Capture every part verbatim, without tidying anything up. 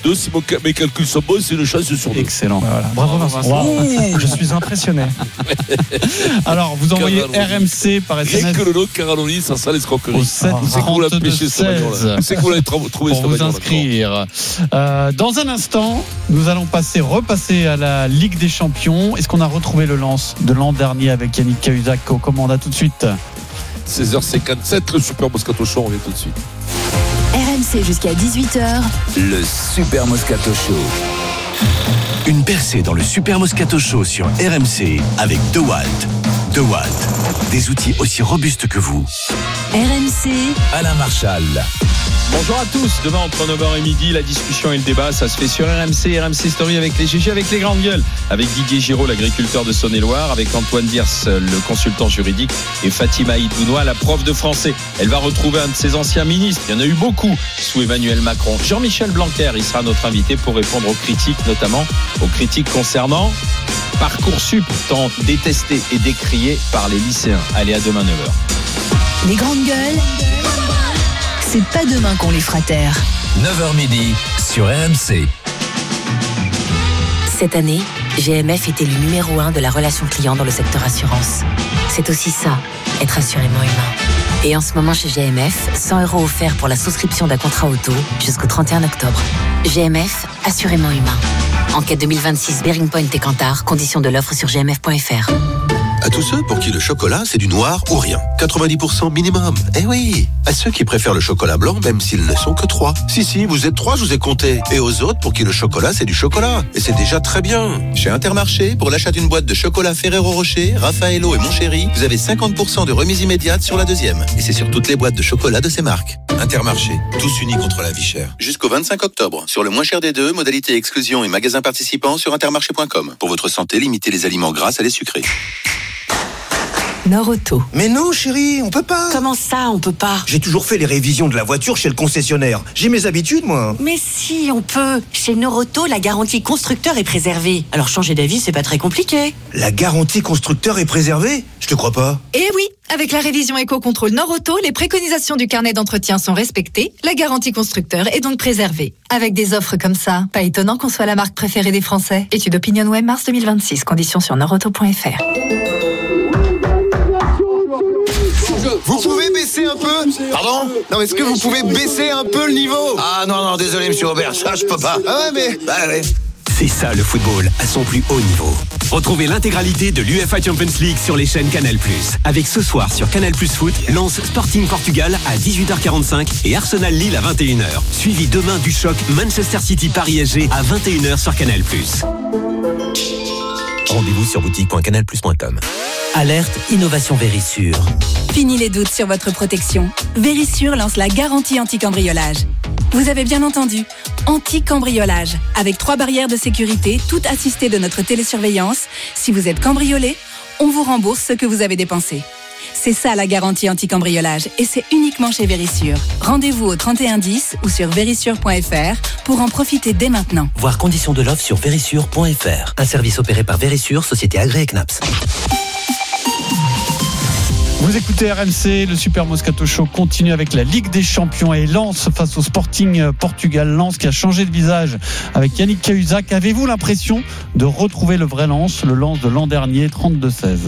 Donc si mes calculs sont bons, c'est une chance sur deux. Excellent. Voilà. Bravo Vincent. Wow. Je suis impressionné. Alors, vous envoyez R M C par S M Rien S. que le nom Carolini, ça sent l'escroquerie. Au sept Où c'est que vous l'avez trente-deux pêché, ce bagnole-là seize. Où c'est que vous l'avez trouvé, Pour ce vous bagnole-là inscrire. Euh, dans un instant, nous allons passer, repasser à la Ligue des Champions. Est-ce qu'on a retrouvé le lance de l'an dernier avec Yannick Cahuzac aux commandes? À tout de suite. seize heures cinquante-sept, le Super Moscato Show, on revient tout de suite. R M C jusqu'à dix-huit heures. Le Super Moscato Show. Une percée dans le Super Moscato Show sur R M C avec DeWalt. DeWalt, des outils aussi robustes que vous. R M C, Alain Marchal. Bonjour à tous, demain entre neuf heures et midi, la discussion et le débat, ça se fait sur R M C, R M C Story avec les G G, avec les grandes gueules, avec Didier Giraud, l'agriculteur de Saône-et-Loire, avec Antoine Diers, le consultant juridique, et Fatima Idounois, la prof de français. Elle va retrouver un de ses anciens ministres, il y en a eu beaucoup sous Emmanuel Macron. Jean-Michel Blanquer, il sera notre invité pour répondre aux critiques, notamment aux critiques concernant Parcoursup, tant détesté et décrié par les lycéens. Allez, à demain neuf heures. les grandes gueules, c'est pas demain qu'on les fera taire. neuf heures midi sur R M C. Cette année, G M F est élu numéro un de la relation client dans le secteur assurance. C'est aussi ça, être assurément humain. Et en ce moment chez G M F, cent euros offerts pour la souscription d'un contrat auto jusqu'au trente et un octobre. G M F, assurément humain. Enquête deux mille vingt-six Bearing Point et Kantar, conditions de l'offre sur g m f point f r. À tous ceux pour qui le chocolat, c'est du noir ou rien. quatre-vingt-dix pour cent minimum. Eh oui. À ceux qui préfèrent le chocolat blanc, même s'ils ne sont que trois. Si, si, vous êtes trois, je vous ai compté. Et aux autres pour qui le chocolat, c'est du chocolat. Et c'est déjà très bien. Chez Intermarché, pour l'achat d'une boîte de chocolat Ferrero Rocher, Raffaello et Mon Chéri, vous avez cinquante pour cent de remise immédiate sur la deuxième. Et c'est sur toutes les boîtes de chocolat de ces marques. Intermarché, tous unis contre la vie chère. Jusqu'au vingt-cinq octobre. Sur le moins cher des deux, modalité exclusion et magasins participants sur intermarché point com. Pour votre santé, limitez les aliments gras à les sucrés. Nord-Auto. Mais non, chérie, on peut pas. Comment ça, on peut pas? J'ai toujours fait les révisions de la voiture chez le concessionnaire. J'ai mes habitudes, moi. Mais si, on peut. Chez Nord-Auto, la garantie constructeur est préservée. Alors changer d'avis, c'est pas très compliqué. La garantie constructeur est préservée? Je te crois pas. Eh oui, avec la révision Éco-Contrôle Nord-Auto, les préconisations du carnet d'entretien sont respectées. La garantie constructeur est donc préservée. Avec des offres comme ça, pas étonnant qu'on soit la marque préférée des Français. Étude OpinionWay mars deux mille vingt-six. Conditions sur nord auto point f r. Vous pouvez baisser un peu? Pardon? Non, mais est-ce que vous pouvez baisser un peu le niveau? Ah non, non, désolé, monsieur Robert, ça, je peux pas. Ah ouais, mais... Bah ouais. C'est ça le football à son plus haut niveau. Retrouvez l'intégralité de l'U F A Champions League sur les chaînes Canal plus. Avec ce soir sur Canal plus Foot, Lens Sporting Portugal à dix-huit heures quarante-cinq et Arsenal Lille à vingt et une heures. Suivi demain du choc Manchester City Paris S G à vingt et une heures sur Canal plus. Rendez-vous sur boutique point canal plus point com. Alerte Innovation Vérissure. Fini les doutes sur votre protection. Vérissure lance la garantie anti-cambriolage. Vous avez bien entendu, anti-cambriolage. Avec trois barrières de sécurité, toutes assistées de notre télésurveillance. Si vous êtes cambriolé, on vous rembourse ce que vous avez dépensé. C'est ça la garantie anti-cambriolage et c'est uniquement chez Vérissure. Rendez-vous au trente et un dix ou sur vérissure point f r pour en profiter dès maintenant. Voir conditions de l'offre sur vérissure point f r. Un service opéré par Vérissure, société agréée C N A P S. Vous écoutez R M C, le Super Moscato Show continue avec la Ligue des Champions et Lens face au Sporting Portugal. Lens qui a changé de visage avec Yannick Cahuzac. Avez-vous l'impression de retrouver le vrai Lens, le Lens de l'an dernier, trente-deux seize?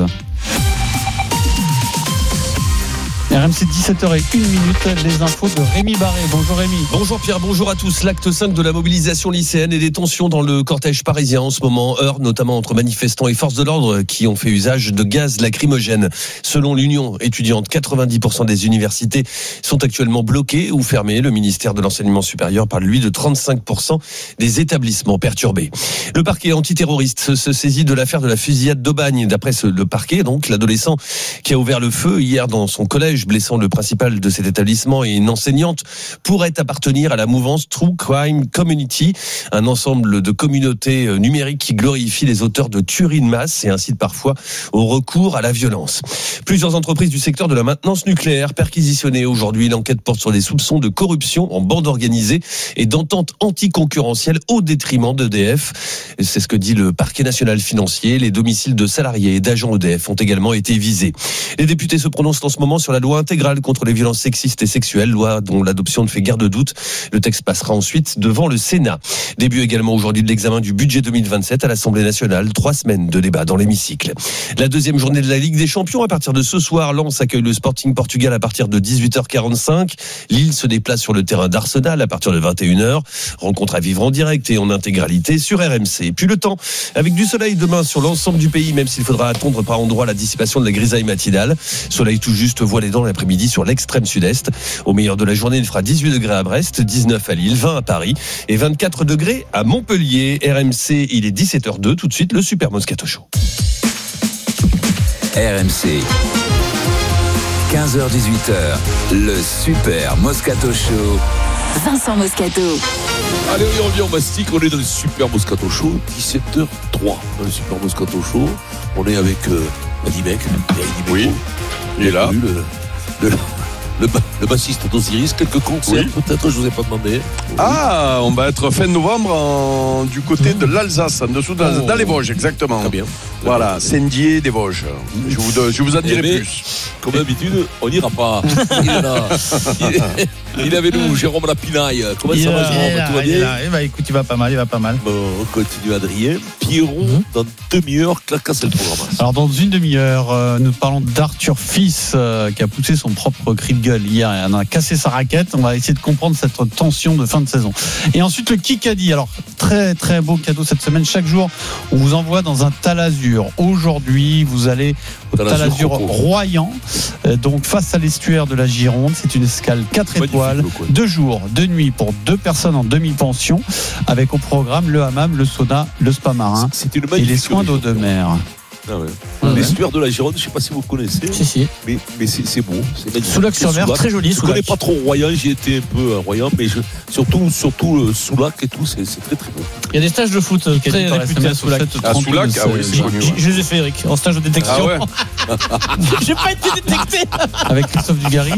R M C dix-sept heures zéro un, les infos de Rémi Barré. Bonjour Rémi. Bonjour Pierre, bonjour à tous. L'acte cinq de la mobilisation lycéenne et des tensions dans le cortège parisien en ce moment, heurte notamment entre manifestants et forces de l'ordre qui ont fait usage de gaz lacrymogène. Selon l'Union étudiante, quatre-vingt-dix pour cent des universités sont actuellement bloquées ou fermées. Le ministère de l'Enseignement supérieur parle lui de trente-cinq pour cent des établissements perturbés. Le parquet antiterroriste se saisit de l'affaire de la fusillade d'Aubagne. D'après le parquet, donc, l'adolescent qui a ouvert le feu hier dans son collège, blessant le principal de cet établissement et une enseignante, pourrait appartenir à la mouvance True Crime Community, un ensemble de communautés numériques qui glorifie les auteurs de tueries de masse et incite parfois au recours à la violence. Plusieurs entreprises du secteur de la maintenance nucléaire perquisitionnées aujourd'hui. L'enquête porte sur des soupçons de corruption en bande organisée et d'entente anticoncurrentielle au détriment d'E D F. C'est ce que dit le parquet national financier. Les domiciles de salariés et d'agents E D F ont également été visés. Les députés se prononcent en ce moment sur la loi intégrale contre les violences sexistes et sexuelles, loi dont l'adoption ne fait guère de doute. Le texte passera ensuite devant le Sénat. Début également aujourd'hui de l'examen du budget deux mille vingt-sept à l'Assemblée nationale. Trois semaines de débat dans l'hémicycle. La deuxième journée de la Ligue des Champions à partir de ce soir. Lens accueille le Sporting Portugal à partir de dix-huit heures quarante-cinq. Lille se déplace sur le terrain d'Arsenal à partir de vingt et une heures. Rencontre à vivre en direct et en intégralité sur R M C. Puis le temps avec du soleil demain sur l'ensemble du pays, même s'il faudra attendre par endroits la dissipation de la grisaille matinale. Soleil tout juste voilé dans l'après-midi sur l'extrême sud-est. Au meilleur de la journée, il fera dix-huit degrés à Brest, dix-neuf à Lille, vingt à Paris et vingt-quatre degrés à Montpellier. R M C, il est dix-sept heures deux. Tout de suite, le Super Moscato Show. R M C, quinze heures dix-huit heures, le Super Moscato Show. Vincent Moscato. Allez, on revient au Mastic, on est dans le Super Moscato Show, dix-sept heures trois dans le Super Moscato Show. On est avec euh, Adibek, oui, il est là. Le, le, le, le bassiste d'Osiris, quelques concerts, oui. Peut-être, je vous ai pas demandé. Oui. Ah, on va être fin novembre en, du côté de l'Alsace, en dessous de, oh. dans les Vosges, exactement. Très bien. Voilà, Saint-Dié des Vosges. Je vous, je vous en dirai mais, plus. Comme d'habitude, on n'ira pas. Il est là. Il est avec nous, Jérôme Lapinaille. Comment il ça va, Jérôme? Tout va bien? Eh ben, écoute, il va pas mal, il va pas mal. Bon, on continue, Adrien. Pierrot, mmh. dans une demi-heure, clacasse le programme. Alors, dans une demi-heure, euh, nous parlons d'Arthur Fils, euh, qui a poussé son propre cri de gueule hier. Il en a cassé sa raquette. On va essayer de comprendre cette tension de fin de saison. Et ensuite, le Kikadi. Alors, très, très beau cadeau cette semaine. Chaque jour, on vous envoie dans un Talazur. Aujourd'hui, vous allez au Talazur Royan, euh, donc face à l'estuaire de la Gironde. C'est une escale quatre étoiles, deux jours, deux nuits pour deux personnes en demi-pension, avec au programme le hammam, le sauna, le spa marin et les soins d'eau de mer. Ah ouais. Ouais. L'estuaire de la Gironde, je ne sais pas si vous connaissez. Si, si. Mais, mais c'est, c'est beau. C'est Soulac-sur-Mer, très joli. Je ne connais pas trop Royan, j'y étais un peu à Royan, mais je, surtout, surtout euh, Soulac et tout, c'est, c'est très très beau. Il y a des stages de foot euh, très réputés à Soulac. À Soulac, ah oui, c'est connu. Je les ai fait, Eric, en stage de détection. Ah ouais. J'ai pas été détecté. Avec Christophe Dugarry.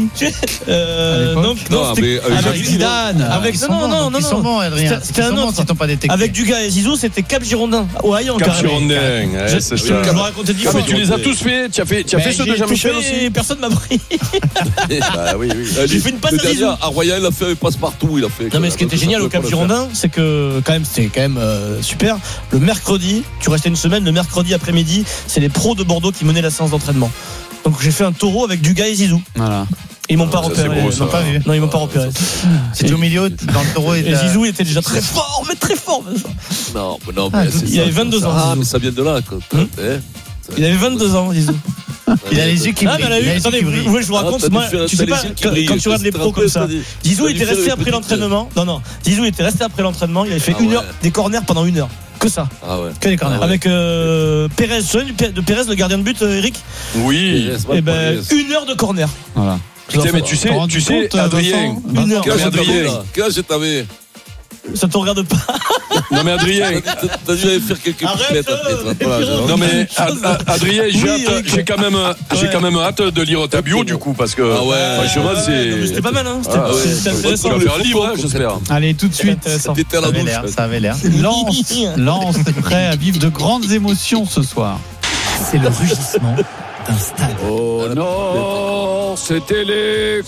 euh, non, non, c'était avec, avec Zidane. Avec, non, non, non, ils sont bons, Adrien. C'était un autre. Ils t'ont pas détecté. Avec Dugas et Zizou, c'était Cap Girondin. Au Hayan, Cap Girondin. Je je me racontais dix fois. Tu les as tous fait. Tu as fait, tu as fait ceux de Jean-Michel aussi. Personne m'a pris. Bah oui, oui. J'ai fait une passe à Zizou. À Royan, il a fait un passe-partout. Il a fait. Non, mais ce qui était génial au Cap Girondin, c'est que quand même, c'était quand même euh, super. Le mercredi, tu restais une semaine. Le mercredi après-midi, c'est les pros de Bordeaux qui menaient la séance d'entraînement. Donc j'ai fait un taureau avec Dugas et Zizou. Voilà. Et ils m'ont pas repéré. Beau, ils m'ont pas vu. Non, ils m'ont pas repéré. C'était au milieu dans le taureau. Et, et Zizou il était déjà très fort, mais très fort. Non, mais non, ah, mais c'est il ça, avait vingt-deux ans. Ah, mais ça vient de là. Quoi. Hum. Il avait vingt-deux ans, Zizou. Il a les yeux qui brillent. Ah, mais attendez, vous voulez que je vous raconte, ah, moi, tu sais pas, quand, quand tu regardes les pros comme ça, Zizou était resté après l'entraînement. Non, non, Zizou était resté après l'entraînement. Il avait fait une heure des corners pendant une heure. Que ça. Ah ouais. Que des corners. Ah ouais. Avec euh, Pérez, de Pérez, le gardien de but, euh, Eric. Oui. Et ben, une heure de corner. Voilà. Putain, mais tu sais, tu sais, Adrien. Une heure. Quel âge t'avais? Ça te regarde pas. Non mais Adrien, t'as dû aller faire quelques Arrête, euh, non mais Adrien, j'ai, oui, hâte, j'ai quand même, ouais. j'ai quand même hâte de lire ta bio du coup parce que ah ouais, franchement ouais, c'est. Non, c'était pas mal hein. C'était, ah, ouais. c'était intéressant. Tu vas faire un livre, hein, j'espère. Allez, tout de suite. Ça avait l'air. Ça avait l'air. Lens, Lens est prêt à vivre de grandes émotions ce soir. C'est le rugissement d'un stade. Oh non, c'était les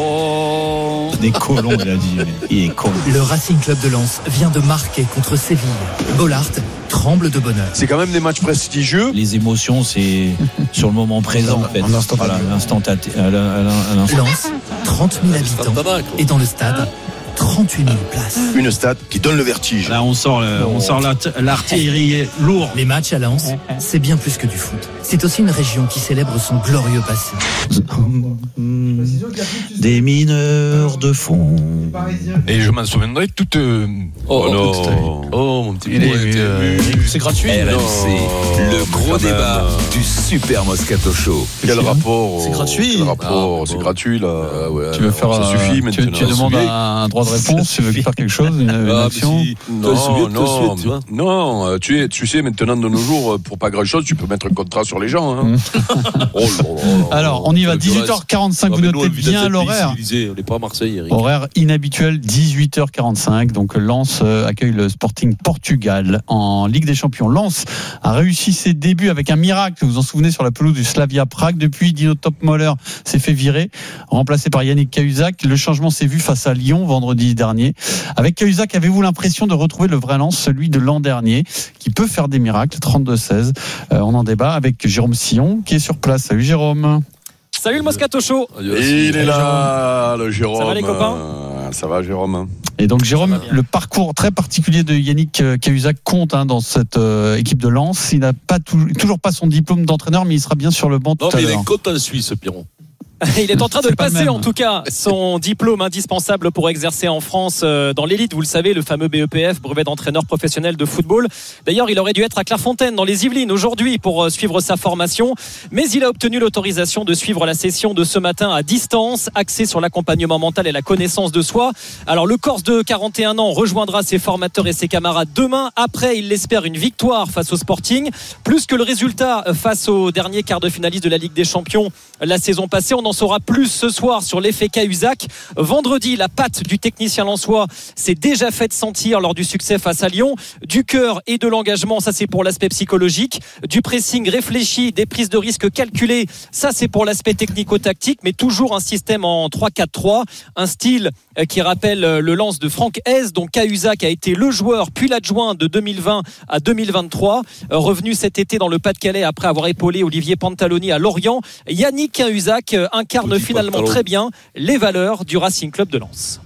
colons. Des colons, il a dit. Il est con. Le Racing Club de Lens vient de marquer contre Séville. Bollard tremble de bonheur. C'est quand même des matchs prestigieux. Les émotions, c'est sur le moment présent, en fait. Voilà, l'instant à l'instant. Lens, trente mille habitants. Et dans le stade, trente-huit mille places. Une stade qui donne le vertige. Là, on sort, le, on sort l'artillerie lourde. Les matchs à Lens, c'est bien plus que du foot. C'est aussi une région qui célèbre son glorieux passé. Des mineurs de fond. Et je m'en souviendrai toute. Euh... Oh, oh non. Oh mon petit poète. Euh... C'est gratuit. R M C, le gros débat du Super Moscato Show. Quel rapport? C'est gratuit. Quel rapport? C'est gratuit là. Ah ouais, tu veux faire ça suffit maintenant. Tu, tu demandes un droit de réponse, tu veux faire quelque chose, une, une ah, action si. Non, non, non, non. Tu es, tu sais maintenant de nos jours, pour pas grand chose, tu peux mettre un contrat sur les gens. Hein. oh là là. Alors, on y va. dix-huit heures quarante-cinq. Vous notez bien l'horaire. On n'est pas à Marseille, Eric. Horaire inhabituel, dix-huit heures quarante-cinq. Donc Lens accueille le Sporting Portugal en Ligue des Champions. Lens a réussi ses débuts avec un miracle. Vous vous en souvenez sur la pelouse du Slavia Prague. Depuis, Dino Topmoller s'est fait virer, remplacé par Yannick Cahuzac. Le changement s'est vu face à Lyon vendredi. samedi dernier. Avec Cahuzac, avez-vous l'impression de retrouver le vrai Lens, celui de l'an dernier, qui peut faire des miracles? Trente-deux seize. Euh, on en débat avec Jérôme Sillon, qui est sur place. Salut Jérôme. Salut le Moscato Show. Et il est là, le Jérôme. Ça va les copains? euh, Ça va Jérôme. Et donc Jérôme, le parcours très particulier de Yannick Cahuzac compte hein, dans cette euh, équipe de Lens. Il n'a pas tout, toujours pas son diplôme d'entraîneur, mais il sera bien sur le banc tout non, à mais l'heure. il est content en Suisse, Pierrot. Il est en train de C'est le pas le passer même. en tout cas, son diplôme indispensable pour exercer en France euh, dans l'élite, vous le savez, le fameux B E P F, brevet d'entraîneur professionnel de football. D'ailleurs, il aurait dû être à Clairefontaine dans les Yvelines aujourd'hui pour euh, suivre sa formation, mais il a obtenu l'autorisation de suivre la session de ce matin à distance, axée sur l'accompagnement mental et la connaissance de soi. Alors le Corse de quarante et un ans rejoindra ses formateurs et ses camarades demain. Après, il l'espère une victoire face au Sporting, plus que le résultat face au dernier quart de finaliste de la Ligue des Champions la saison passée. On en saura plus ce soir sur l'effet Cahuzac. Vendredi, la patte du technicien lensois s'est déjà faite sentir lors du succès face à Lyon. Du cœur et de l'engagement, ça c'est pour l'aspect psychologique. Du pressing réfléchi, des prises de risque calculées, ça c'est pour l'aspect technico-tactique, mais toujours un système en trois quatre trois, un style qui rappelle le Lens de Franck Hez, dont Cahuzac a été le joueur puis l'adjoint de deux mille vingt à deux mille vingt-trois, revenu cet été dans le Pas-de-Calais après avoir épaulé Olivier Pantaloni à Lorient. Yannick Cahuzac incarne finalement très bien les valeurs du Racing Club de Lens.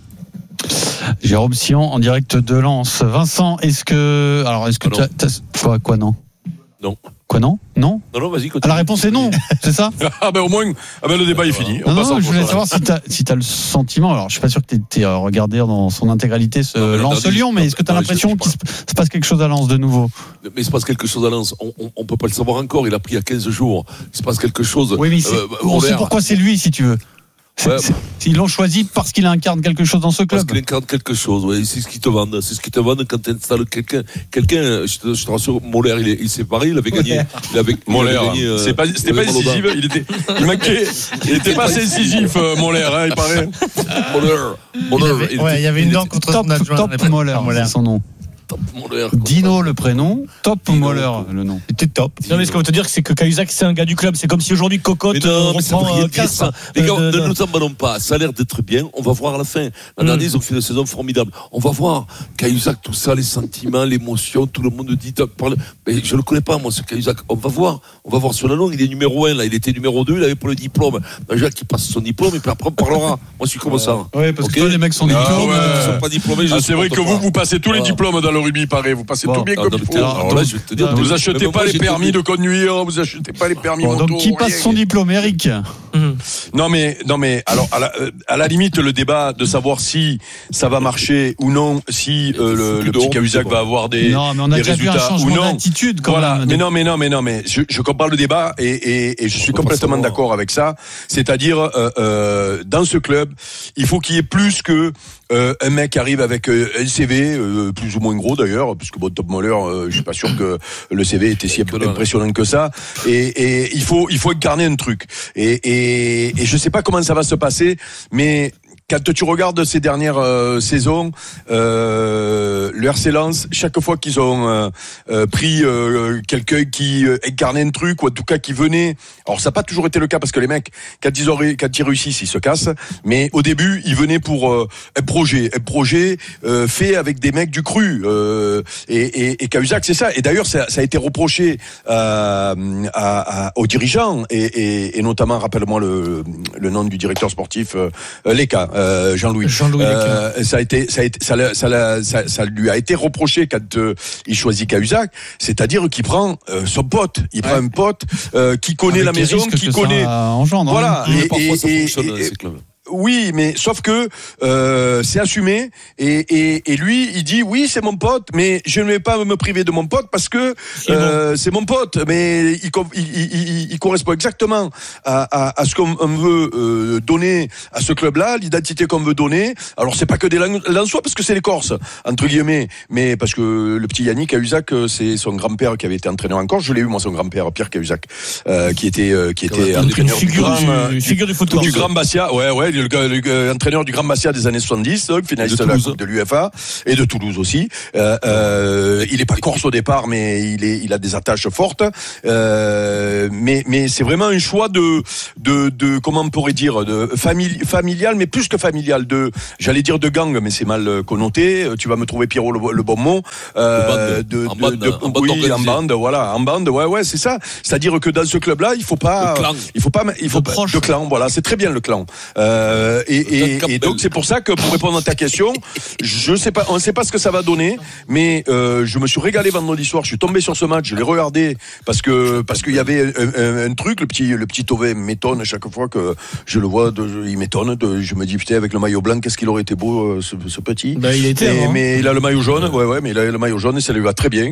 Jérôme Sillon en direct de Lens. Vincent, est-ce que alors est-ce que ah tu as quoi, quoi non Non. Quoi non Non Non, non, vas-y, continue. Ah, la réponse est non, c'est ça? Ah ben au moins, ah ben le débat est fini. Non, non, je voulais savoir si tu as si t'as le sentiment, alors je suis pas sûr que tu aies regardé dans son intégralité ce Lens-Lyon, mais est-ce que tu as l'impression qu'il se, se passe quelque chose à Lens de nouveau? Mais il se passe quelque chose à Lens, on, on, on peut pas le savoir encore, il a pris il y a quinze jours, il se passe quelque chose. Oui, mais euh, on sait pourquoi c'est lui, si tu veux. Ouais. Ils l'ont choisi parce qu'il incarne quelque chose dans ce club. Parce qu'il incarne quelque chose, ouais. C'est ce qu'ils te vendent. C'est ce qu'ils te vendent quand tu installes quelqu'un. Quelqu'un, je te, je te rassure, Moller, il, il s'est paré, il avait gagné. Il avait, Moller, euh, c'est pas, c'était pas décisif. Il était, il manquait, il était pas assez incisif, euh, Moller, hein, il paraît. Moller, Moller. Il, avait, ouais, il y avait une dent contre top, son adjoint. Top Moller, c'est son nom. Top Moller. Dino le prénom, Top Dino, Moller le nom. C'était top. Non mais ce qu'on veut te dire c'est que Cahuzac c'est un gars du club, c'est comme si aujourd'hui Cocotte mais non, reprend mais euh, casse. Les gars, de, de, ne nous emballons pas, ça a l'air d'être bien, on va voir à la fin. L'année dernière, ils ont fait une saison formidable. On va voir Cahuzac, tout ça, les sentiments, l'émotion, tout le monde dit parle... mais je le connais pas moi ce Cahuzac. On va voir, on va voir sur la longue, il est numéro un là, il était numéro deux, il avait pas le diplôme. Déjà qu'il passe son diplôme et puis après on parlera. Moi je suis comme ça. Oui, parce okay. que les mecs sont ah, diplômés, ouais. euh... ils sont pas diplômés. Ah, c'est vrai que vous vous passez tous les diplômes dans le rugby pareil, vous passez tout bien comme il faut. Alors là, je vais te dire, vous achetez pas les permis de conduire, vous achetez pas les permis moto. Donc qui passe son diplôme, Eric? Non mais non mais alors à la, à la limite le débat de savoir si ça va marcher ou non, si euh, le, le petit Cahuzac va avoir des non mais on a des déjà vu un résultats ou changement non. d'attitude quand voilà. même. Mais non mais non mais non mais je, je comprends le débat et et, et je suis complètement d'accord avec ça. C'est-à-dire euh, euh, dans ce club, il faut qu'il y ait plus que Euh, un mec arrive avec euh, un C V euh, plus ou moins gros d'ailleurs, puisque bon, Top Moller, euh, je suis pas sûr que le C V était si impressionnant que ça. Et, et il faut il faut incarner un truc. Et, et, et je sais pas comment ça va se passer, mais quand tu regardes ces dernières euh, saisons, euh, le R C Lens, chaque fois qu'ils ont euh, euh, pris euh, quelqu'un qui euh, incarnait un truc, ou en tout cas qui venait, alors ça n'a pas toujours été le cas parce que les mecs, quand ils, auraient, quand ils réussissent, ils se cassent, mais au début, ils venaient pour euh, un projet, un projet euh, fait avec des mecs du cru. Euh, et, et, et Cahuzac, c'est ça. Et d'ailleurs, ça, ça a été reproché euh, à, à, aux dirigeants, et, et, et notamment, rappelle-moi le, le nom du directeur sportif, euh, Leka. Euh, Jean-Louis. Jean-Louis euh, ça a été, ça a été, ça, ça, ça, ça lui a été reproché quand euh, il choisit Cahuzac, c'est-à-dire qu'il prend euh, son pote, il prend ouais. un pote euh, qui connaît avec la maison, qui connaît. Engendre, voilà. Hein. Et, et, parfois, ça et, fonctionne et, dans ces clubs. Oui, mais sauf que euh, c'est assumé et, et, et lui, il dit oui, c'est mon pote, mais je ne vais pas me priver de mon pote parce que euh, bon. c'est mon pote, mais il, il, il, il correspond exactement à, à, à ce qu'on veut euh, donner à ce club-là, l'identité qu'on veut donner. Alors c'est pas que des Lensois parce que c'est les Corses entre guillemets, mais parce que le petit Yannick Cahuzac, c'est son grand-père qui avait été entraîneur en Corse. Je l'ai eu moi, son grand-père Pierre Cahuzac, euh, qui était euh, qui était entraîneur figure du grand, du, figure du football, du Grand Bastia. Ouais, ouais. le, le, le entraîneur du Grand Bastia des années soixante-dix, donc, finaliste de, de la Coupe de l'U F A et de Toulouse aussi. Euh, euh, il est pas corse au départ, mais il est, il a des attaches fortes. Euh, mais, mais c'est vraiment un choix de, de, de, comment on pourrait dire, de famili, familial, mais plus que familial, de, j'allais dire de gang, mais c'est mal connoté. Tu vas me trouver Pierrot le, le bon mot. Euh, de, en bande, de, de, en bande oui, en bande, voilà, en bande, ouais, ouais, c'est ça. C'est-à-dire que dans ce club-là, il faut pas, il faut pas, il faut pas, de clan, voilà, c'est très bien le clan. Euh, et, et, et donc c'est pour ça que pour répondre à ta question, je sais pas, on sait pas ce que ça va donner, mais euh, je me suis régalé vendredi soir. Je suis tombé sur ce match, je l'ai regardé parce que parce qu'il y avait un, un, un truc, le petit le petit Tové m'étonne chaque fois que je le vois, de, il m'étonne. De, je me dis putain avec le maillot blanc, qu'est-ce qu'il aurait été beau ce, ce petit. Bah, il était. Et, hein. Mais il a le maillot jaune, ouais ouais, mais il a le maillot jaune et ça lui va très bien.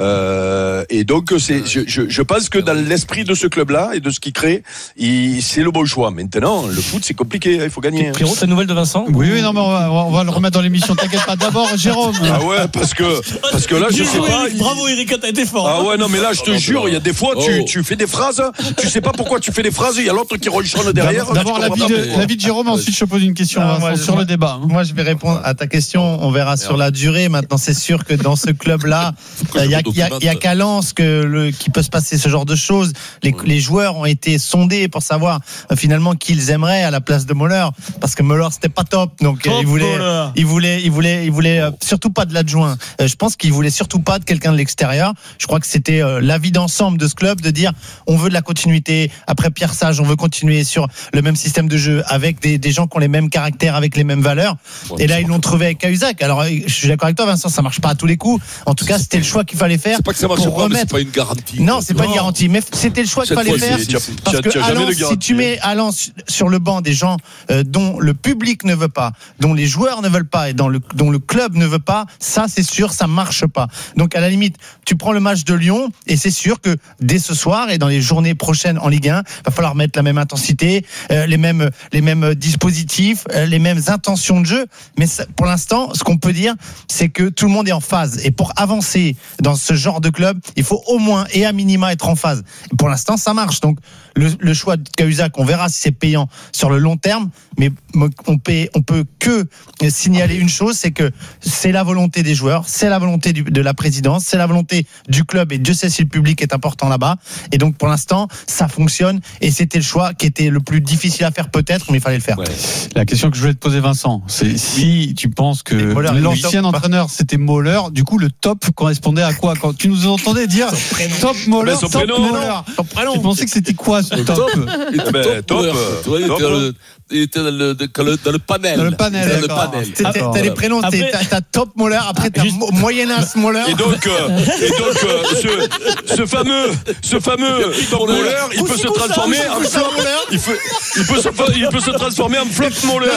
Euh, et donc c'est, je, je, je pense que dans l'esprit de ce club-là et de ce qu'il crée, il, c'est le bon choix. Maintenant, le foot c'est compliqué, il faut gagner. Pierrot, ta nouvelle de Vincent? Oui, oui, non, mais on va, on va le remettre dans l'émission. T'inquiète pas. D'abord, Jérôme. Ah ouais, parce que parce que là, je sais pas. Bravo, Eric, t'as été fort. Ah ouais, non, mais là, je te jure, il y a des fois, tu, tu fais des phrases, tu sais pas pourquoi tu fais des phrases, il y a l'autre qui ronchonne derrière. D'abord, l'avis de, l'avis de Jérôme, ensuite, je pose une question non, moi, sur moi, le débat. Hein. Moi, je vais répondre à ta question. On verra sur la durée. Maintenant, c'est sûr que dans ce club-là, il y a, y a, y a qu'à Lens que le, qui peut se passer ce genre de choses. Les, les joueurs ont été sondés pour savoir euh, finalement qui ils aimeraient à la place de Moller, parce que Moller c'était pas top, donc euh, il voulait, il voulait, il voulait, il voulait euh, surtout pas de l'adjoint. Euh, je pense qu'il voulait surtout pas de quelqu'un de l'extérieur. Je crois que c'était euh, l'avis d'ensemble de ce club de dire on veut de la continuité. Après Pierre Sage, on veut continuer sur le même système de jeu avec des, des gens qui ont les mêmes caractères, avec les mêmes valeurs. Et là ils l'ont trouvé avec Cahuzac. Alors je suis d'accord avec toi, Vincent, ça marche pas à tous les coups. En tout cas, c'était le choix qu'il fallait faire. C'est pas que ça marche pour pas, remettre... mais c'est pas une garantie. Non, c'est pas une garantie, mais c'était le choix qu'il fallait faire. Parce que à Lens, si tu mets à Lens sur le banc des gens euh, dont le public ne veut pas, dont les joueurs ne veulent pas et dont le, dont le club ne veut pas, ça c'est sûr, ça marche pas. Donc à la limite, tu prends le match de Lyon et c'est sûr que dès ce soir et dans les journées prochaines en Ligue un, va falloir mettre la même intensité, euh, les mêmes les mêmes dispositifs, euh, les mêmes intentions de jeu. Mais ça, pour l'instant, ce qu'on peut dire, c'est que tout le monde est en phase. Et pour avancer dans ce genre de club, il faut au moins et à minima être en phase. Et pour l'instant, ça marche. Donc le, le choix de Cahuzac, on verra si c'est payant sur le long terme, mais on peut, on peut que signaler une chose, c'est que c'est la volonté des joueurs, c'est la volonté du, de la présidence, c'est la volonté du club, et Dieu sait si le public est important là-bas. Et donc pour l'instant, ça fonctionne, et c'était le choix qui était le plus difficile à faire peut-être, mais il fallait le faire. Ouais. La question que je voulais te poser, Vincent, c'est si tu penses que Moller, l'ancien entraîneur c'était Moller, du coup le top correspondait à quoi quand tu nous entendais dire top Moller, top Moller, tu pensais que c'était quoi ce top? Ben, top, tu vois, il était dans le, il était dans le, dans le panel. Dans le panel. Dans le panel. T'as, t'as les prénoms, après, t'as, t'as top Moller, après t'as juste... moyen-as Moller. Et donc, euh, et donc euh, ce, ce fameux, ce fameux top Moller, il peut se transformer en flop. Il peut, il peut se, il peut se transformer en flop Moller.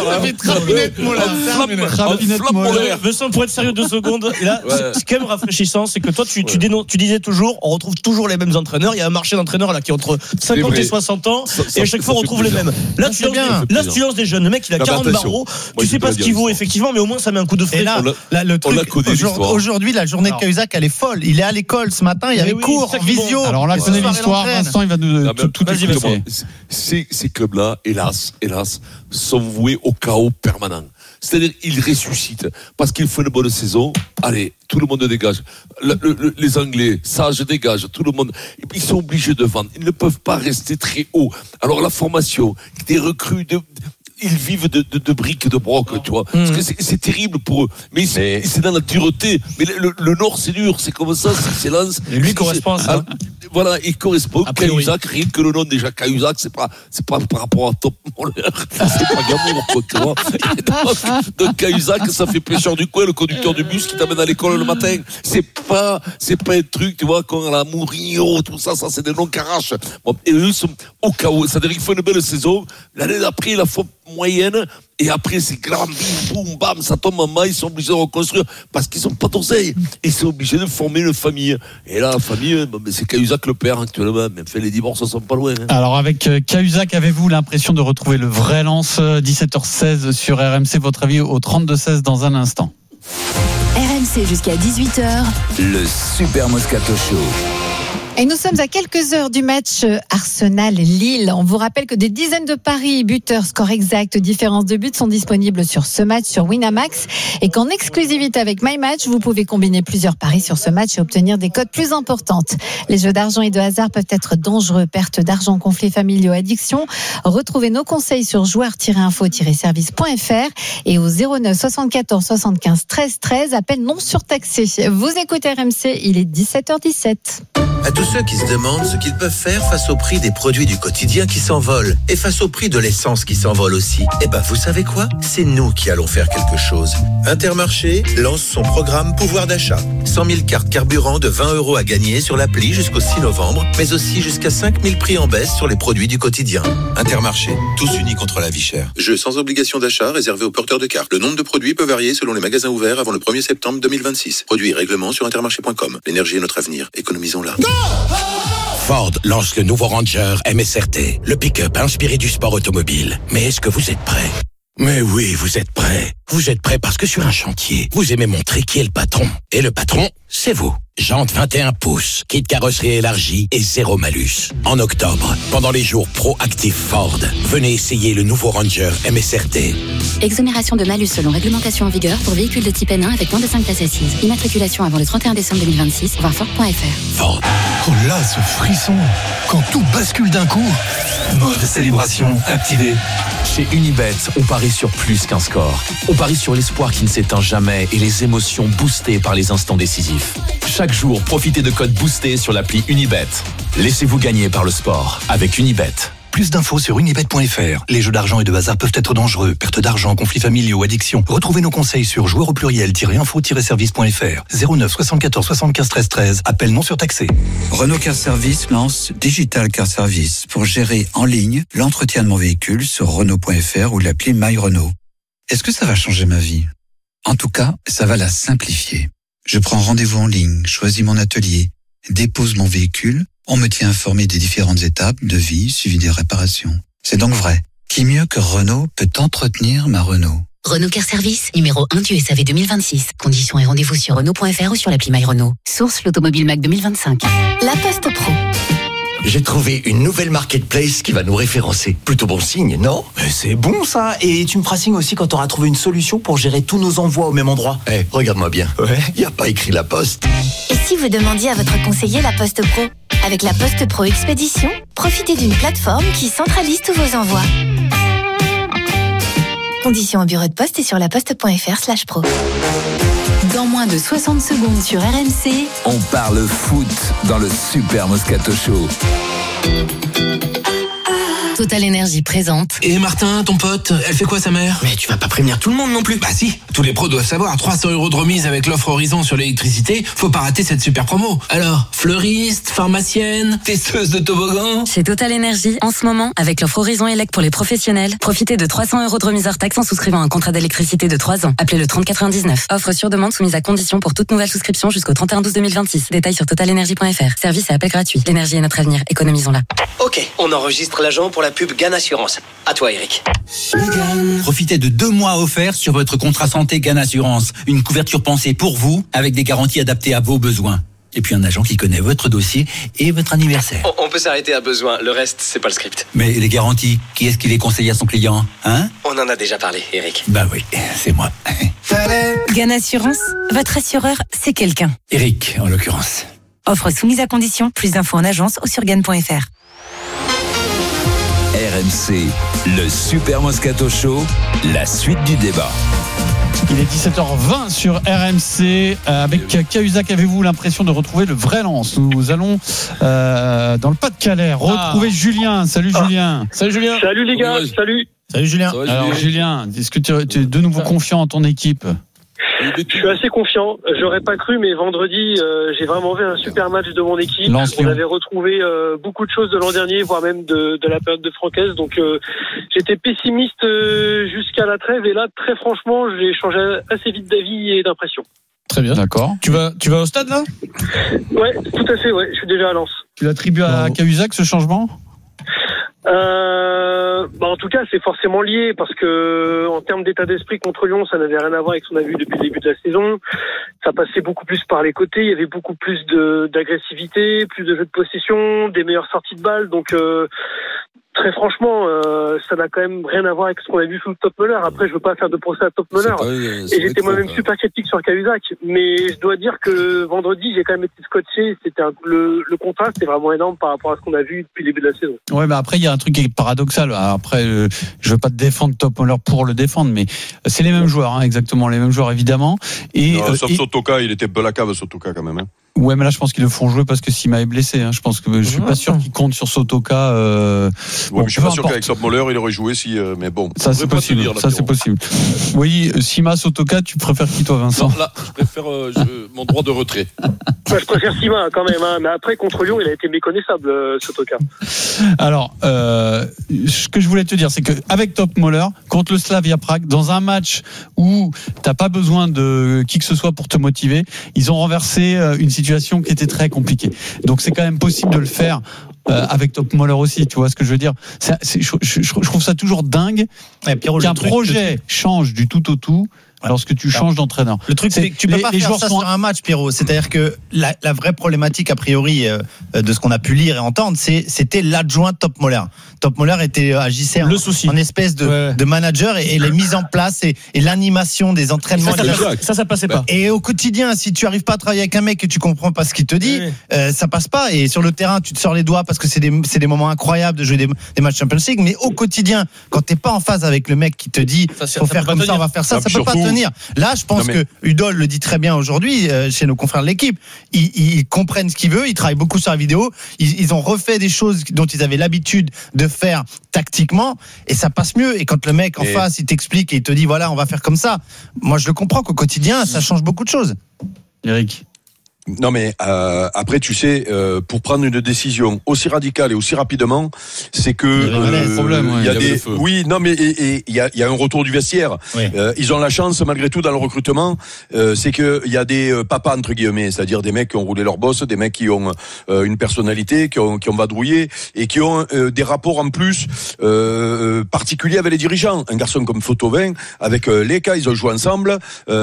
Flop Moller. Vincent, pour être sérieux deux secondes, et là, ce qui est quand même rafraîchissant, c'est que toi, tu, tu, dénonces, tu disais toujours, on retrouve toujours les mêmes entraîneurs. Il y a un marché d'entraîneurs là qui est entre cinquante et soixante ans, ça, ça, et à chaque fois on retrouve les mêmes. Là, tu lances, là, tu lances des jeunes. Le mec, il a quarante barreaux. Tu sais pas ce qu'il vaut effectivement, mais au moins ça met un coup de frais. Et là, là le truc, aujourd'hui, la journée de Cahuzac, elle est folle. Il est à l'école ce matin, il y avait cours, visio. Alors on la connaît l'histoire. Vincent, il va nous tout expliquer. Ces ces clubs-là, hélas, hélas, sont voués au chaos permanent. C'est-à-dire, ils ressuscitent parce qu'ils font une bonne saison. Allez, tout le monde dégage. Le, le, les Anglais, Sage dégage. Tout le monde. Ils sont obligés de vendre. Ils ne peuvent pas rester très haut. Alors la formation, des recrues de. Ils vivent de, de, de briques de broc, tu vois. Mmh. Parce que c'est, c'est terrible pour eux. Mais c'est, mais c'est dans la dureté. Mais le, le, le Nord, c'est dur. C'est comme ça, c'est, c'est Lens. Et lui correspond à ça. Voilà, il correspond. Cahuzac, rien que le nom déjà. Cahuzac, c'est pas, c'est pas par rapport à Top Moller. C'est pas Gamour, quoi, tu vois. Donc, donc Cahuzac, ça fait pêcheur du coin, le conducteur du bus qui t'amène à l'école le matin. C'est pas, c'est pas un truc, tu vois, quand la Mourinho, tout ça, ça, c'est des noms qu'arrachent. Bon, et eux sont au chaos. C'est-à-dire qu'il faut une belle saison. L'année d'après, la faute moyenne, et après c'est grand bim boum bam, ça tombe en bas, ils sont obligés de reconstruire parce qu'ils sont pas d'oseille et ils sont obligés de former une famille. Et là la famille, c'est Cahuzac le père actuellement, mais fait les divorces sont pas loin, hein. Alors avec Cahuzac, avez-vous l'impression de retrouver le vrai Lens? Dix-sept heures seize sur R M C, votre avis au trente-deux seize dans un instant. R M C jusqu'à dix-huit heures, le Super Moscato Show. Et nous sommes à quelques heures du match Arsenal-Lille. On vous rappelle que des dizaines de paris, buteurs, score exact, différence de but sont disponibles sur ce match sur Winamax et qu'en exclusivité avec MyMatch, vous pouvez combiner plusieurs paris sur ce match et obtenir des cotes plus importantes. Les jeux d'argent et de hasard peuvent être dangereux, perte d'argent, conflits familiaux, addiction. Retrouvez nos conseils sur joueurs tiret info tiret service point f r et au zéro neuf soixante-quatorze soixante-quinze treize treize, appel non surtaxé. Vous écoutez R M C, il est dix-sept heures dix-sept. À tous ceux qui se demandent ce qu'ils peuvent faire face au prix des produits du quotidien qui s'envolent et face au prix de l'essence qui s'envole aussi, eh ben vous savez quoi ? C'est nous qui allons faire quelque chose. Intermarché lance son programme pouvoir d'achat. cent mille cartes carburant de vingt euros à gagner sur l'appli jusqu'au six novembre, mais aussi jusqu'à cinq mille prix en baisse sur les produits du quotidien. Intermarché, tous unis contre la vie chère. Jeu sans obligation d'achat réservé aux porteurs de cartes. Le nombre de produits peut varier selon les magasins ouverts avant le premier septembre deux mille vingt-six. Produits et règlements sur intermarché point com. L'énergie est notre avenir. Économisons-la. Ford lance le nouveau Ranger M S R T, le pick-up inspiré du sport automobile. Mais est-ce que vous êtes prêts ? Mais oui, vous êtes prêts. Vous êtes prêts parce que sur un chantier, vous aimez montrer qui est le patron. Et le patron, c'est vous. Jantes vingt et un pouces, kit carrosserie élargie et zéro malus. En octobre, pendant les jours Pro-Active Ford, venez essayer le nouveau Ranger M S R T. Exonération de malus selon réglementation en vigueur pour véhicules de type N un avec moins de cinq places assises. Immatriculation avant le trente et un décembre deux mille vingt-six, voir Ford point f r. Ford. Oh là, ce frisson, quand tout bascule d'un coup. Mode célébration activé. Chez Unibet, on parie sur plus qu'un score. On parie sur l'espoir qui ne s'éteint jamais et les émotions boostées par les instants décisifs. Chaque jour, profitez de codes boostés sur l'appli Unibet. Laissez-vous gagner par le sport avec Unibet. Plus d'infos sur unibet point f r. Les jeux d'argent et de hasard peuvent être dangereux. Perte d'argent, conflits familiaux, addiction. Retrouvez nos conseils sur joueurs au pluriel info service point f r. zéro neuf soixante-quatorze soixante-quinze treize treize. Appel non surtaxé. Renault Car Service lance Digital Car Service pour gérer en ligne l'entretien de mon véhicule sur renault point f r ou l'appli My Renault. Est-ce que ça va changer ma vie ? En tout cas, ça va la simplifier. Je prends rendez-vous en ligne, choisis mon atelier, dépose mon véhicule. On me tient informé des différentes étapes de vie suivies des réparations. C'est donc vrai. Qui mieux que Renault peut entretenir ma Renault ? Renault Car Service, numéro un du S A V deux mille vingt-six. Conditions et rendez-vous sur renault point f r ou sur l'appli My Renault. Source l'Automobile Mac deux mille vingt-cinq. La Poste Pro. J'ai trouvé une nouvelle marketplace qui va nous référencer. Plutôt bon signe, non ? Mais c'est bon ça. Et tu me feras signe aussi quand tu auras trouvé une solution pour gérer tous nos envois au même endroit. Eh, hey, regarde-moi bien. Ouais. Y a pas écrit La Poste. Et si vous demandiez à votre conseiller La Poste Pro ? Avec La Poste Pro Expédition, profitez d'une plateforme qui centralise tous vos envois. Conditions au bureau de poste et sur laposte point f r slash pro. Dans moins de soixante secondes sur R M C, on parle foot dans le Super Moscato Show. Total Énergie présente. Et Martin, ton pote, elle fait quoi sa mère ? Mais tu vas pas prévenir tout le monde non plus. Bah si, tous les pros doivent savoir. trois cents euros de remise avec l'offre Horizon sur l'électricité. Faut pas rater cette super promo. Alors, fleuriste, pharmacienne, testeuse de toboggan. Chez Total Énergie, en ce moment, avec l'offre Horizon Elec pour les professionnels, profitez de trois cents euros de remise hors taxe en souscrivant un contrat d'électricité de trois ans. Appelez le trente quatre-vingt-dix-neuf. Offre sur demande soumise à condition pour toute nouvelle souscription jusqu'au trente et un douze deux mille vingt-six. Détails sur total énergie point f r. Service et appel gratuit. L'énergie est notre avenir. Économisons-la. Ok, on enregistre l'agent pour la pub Gann Assurance. À toi, Eric. Profitez de deux mois offerts sur votre contrat santé Gann Assurance. Une couverture pensée pour vous, avec des garanties adaptées à vos besoins. Et puis un agent qui connaît votre dossier et votre anniversaire. On, on peut s'arrêter à besoin. Le reste, c'est pas le script. Mais les garanties, qui est-ce qui les conseille à son client, hein ? On en a déjà parlé, Eric. Bah oui, c'est moi. Gann Assurance, votre assureur, c'est quelqu'un. Eric, en l'occurrence. Offre soumise à condition. Plus d'infos en agence ou sur gann point f r. R M C, le Super Moscato Show, la suite du débat. Il est dix-sept heures vingt sur R M C. Euh, avec Cahuzac, avez-vous l'impression de retrouver le vrai Lens ? Nous allons euh, dans le Pas-de-Calais retrouver ah. Julien. Salut ah. Julien. Salut Julien. Salut les gars. Salut. Salut Julien. Va, Alors Julien, est-ce que tu es, tu es de nouveau confiant en ton équipe ? Je suis assez confiant. J'aurais pas cru, mais vendredi, euh, j'ai vraiment vu un super match de mon équipe. On avait retrouvé euh, beaucoup de choses de l'an dernier, voire même de, de la période de Francaise. Donc, euh, j'étais pessimiste euh, jusqu'à la trêve. Et là, très franchement, j'ai changé assez vite d'avis et d'impression. Très bien. D'accord. Tu vas, tu vas au stade là ? Ouais, tout à fait. Ouais, je suis déjà à Lens. Tu l'attribues à Cahuzac ce changement ? Euh, bah en tout cas, c'est forcément lié parce que en termes d'état d'esprit contre Lyon, ça n'avait rien à voir avec ce qu'on a vu depuis le début de la saison. Ça passait beaucoup plus par les côtés, il y avait beaucoup plus de d'agressivité, plus de jeux de possession, des meilleures sorties de balles. Donc euh, très franchement, euh, ça n'a quand même rien à voir avec ce qu'on a vu sous Top Muller. Après, je veux pas faire de procès à Top Muller. Et j'étais moi-même trop, super critique sur Cahuzac. Mais je dois dire que vendredi, j'ai quand même été scotché. C'était un, le, le contraste est vraiment énorme par rapport à ce qu'on a vu depuis le début de la saison. Ouais, mais après, il y a un truc qui est paradoxal. Après, euh, je veux pas te défendre Top Muller pour le défendre, mais c'est les mêmes joueurs, hein, exactement les mêmes joueurs évidemment. Et non, euh, sauf et... Sotoka, il était peu la cave Sotoka quand même. Hein. Ouais, mais là, je pense qu'ils le font jouer parce que Sima est blessé. Hein. Je pense que je suis pas sûr qu'ils comptent sur Sotoka. Euh... Ouais, Bon, mais je suis pas sûr qu'avec Top Muller, il aurait joué si. Euh, mais bon. Ça c'est possible. Dire, ça c'est possible. Oui, Sima, Sotoka, tu préfères qui toi, Vincent? Non, là, je préfère euh, je, mon droit de retrait. Moi, je préfère Sima quand même. Hein. Mais après, contre Lyon, il a été méconnaissable, euh, Sotoka. Alors, euh, ce que je voulais te dire, c'est que avec Top Muller contre le Slavia Prague, dans un match où t'as pas besoin de qui que ce soit pour te motiver, ils ont renversé une situation qui était très compliqué. Donc c'est quand même possible de le faire euh, avec Top Muller aussi, tu vois ce que je veux dire. C'est, c'est, je, je, je trouve ça toujours dingue ouais, Pierrot, qu'un truc, projet change du tout au tout lorsque tu changes d'entraîneur. Le truc, c'est, c'est que tu peux les, pas faire ça sont... sur un match, Pierrot. C'est-à-dire que la, la vraie problématique, a priori, euh, de ce qu'on a pu lire et entendre, c'est, c'était l'adjoint Top Muller. Top Muller était, agissait en, le souci. en espèce de, ouais. de manager et, et les mises en place et, et l'animation des entraînements. Ça, ça, ça, ça passait pas. Et au quotidien, si tu arrives pas à travailler avec un mec et tu comprends pas ce qu'il te dit, ouais. euh, ça passe pas. Et sur le terrain, tu te sors les doigts parce que c'est des, c'est des moments incroyables de jouer des, des matchs Champions League. Mais au quotidien, quand t'es pas en phase avec le mec qui te dit, ça, faut ça faire comme ça, on va faire ça, ça, ça peut surtout... pas tenir. Là, je pense non, mais... que Udol le dit très bien aujourd'hui euh, chez nos confrères de l'équipe. Ils, ils comprennent ce qu'ils veulent, ils travaillent beaucoup sur la vidéo, ils, ils ont refait des choses dont ils avaient l'habitude de faire tactiquement et ça passe mieux. Et quand le mec en et... face, il t'explique et il te dit voilà, on va faire comme ça. Moi, je le comprends qu'au quotidien, ça change beaucoup de choses. Eric. Non mais euh, après tu sais euh, pour prendre une décision aussi radicale et aussi rapidement c'est que il y a, euh, problème, ouais. il y a, il y a des oui non mais et il y a il y a un retour du vestiaire oui. euh, ils ont la chance malgré tout dans le recrutement euh, c'est que il y a des euh, papas entre guillemets c'est-à-dire des mecs qui ont roulé leur boss des mecs qui ont euh, une personnalité qui ont qui ont vadrouillé et qui ont euh, des rapports en plus euh, particuliers avec les dirigeants un garçon comme Fotovin avec euh, Leka ils ont joué ensemble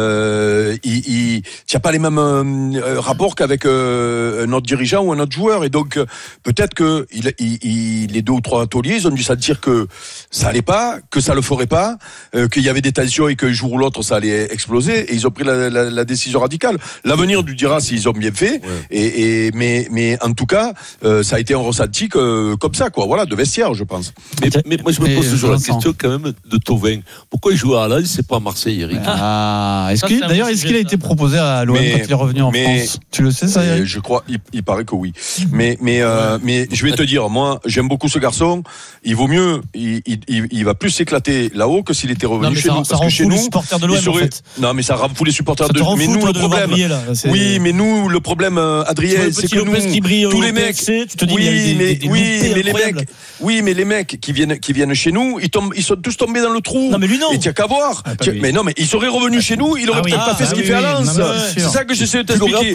euh, il il y a pas les mêmes euh, rapport qu'avec euh, un autre dirigeant ou un autre joueur et donc euh, peut-être que il, il, il, les deux ou trois tauliers ils ont dû sentir que ça allait pas, que ça le ferait pas, euh, qu'il y avait des tensions et qu'un jour ou l'autre ça allait exploser et ils ont pris la, la, la décision radicale. L'avenir nous dira s'ils ont bien fait ouais. et, et mais mais en tout cas euh, ça a été un ressenti que, comme ça quoi voilà de vestiaire je pense. Mais, mais moi je me pose toujours la question quand même de Thauvin. Pourquoi il joue à Lens c'est pas à Marseille Eric? Ah est-ce que d'ailleurs est-ce qu'il a été proposé à l'O M mais, quand il est revenu en mais, France? Tu le sais ça Eric? Je crois, il, il paraît que oui. Mais mais euh, mais je vais te dire, moi j'aime beaucoup ce garçon. Il vaut mieux, il il, il va plus s'éclater là-haut que s'il était revenu non, chez ça, nous. Ça parce que chez nous, les supporters de l'O M serait... en fait. Non mais ça rend fou les supporters de. Mais nous le problème. Là, oui, mais nous le problème, Adrien, c'est que nous tous les mecs. Tu te dis oui, mais oui, mais les mecs, oui, mais les mecs qui viennent qui viennent chez nous, ils tombent, ils sont tous tombés dans le trou. Non mais lui non. Et tu as qu'à voir. Mais non mais il serait revenu chez nous, il aurait peut-être pas fait ce qu'il fait à Lens. C'est ça que j'essaie de t'expliquer.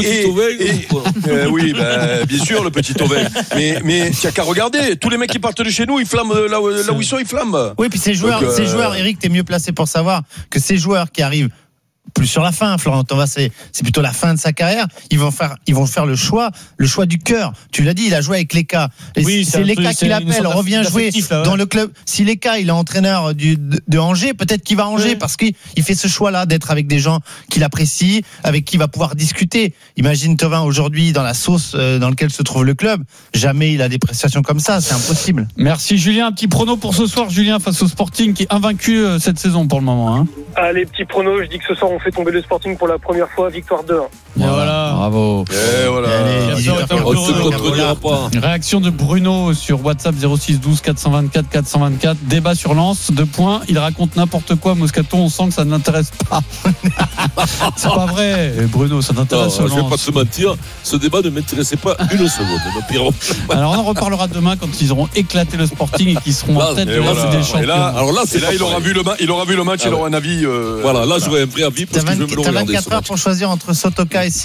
Euh, oui, bah, bien sûr, le petit Thauvin. Mais, mais, tu n'as qu'à regarder. Tous les mecs qui partent de chez nous, ils flamment là où, là où ils sont, ils flamment. Oui, puis ces joueurs, Donc, euh... ces joueurs, Eric, t'es mieux placé pour savoir que ces joueurs qui arrivent plus sur la fin, Florent Thauvin, c'est, c'est plutôt la fin de sa carrière. Ils vont faire, ils vont faire le choix, le choix du cœur. Tu l'as dit, il a joué avec Leka. Et oui, c'est, c'est Leka qui l'appelle, revient jouer là, ouais. dans le club. Si Leka, il est entraîneur du, de, de Angers, peut-être qu'il va à Angers ouais. parce qu'il il fait ce choix-là d'être avec des gens qu'il apprécie, avec qui il va pouvoir discuter. Imagine Thauvin aujourd'hui dans la sauce dans laquelle se trouve le club. Jamais il a des prestations comme ça, c'est impossible. Merci Julien. Un petit prono pour ce soir, Julien, face au Sporting qui est invaincu cette saison pour le moment. Hein. Allez, petit prono, je dis que ce soir on fait tomber le Sporting pour la première fois, victoire deux un. Voilà, voilà. Bravo. Et voilà. Allez, on ne se contredira pas. Réaction de Bruno sur WhatsApp zéro six douze quatre cent vingt-quatre quatre cent vingt-quatre. Débat sur Lens, deux points. Il raconte n'importe quoi. Moscato, on sent que ça ne l'intéresse pas. C'est pas vrai, Bruno, ça t'intéresse. Non, je vais pas te mentir, ce débat ne m'intéressait pas une seconde. Alors on en reparlera demain quand ils auront éclaté le Sporting et qu'ils seront là, en tête de la Ligue des Champions. Et là, alors là, c'est et là il aura vu le, ma- il aura vu le match, ah, il aura un avis. Euh, voilà, là j'aurai un vrai avis parce que je vais me le regarder. T'as vingt-quatre heures pour choisir entre Sotoka et Sima. Tu vas nous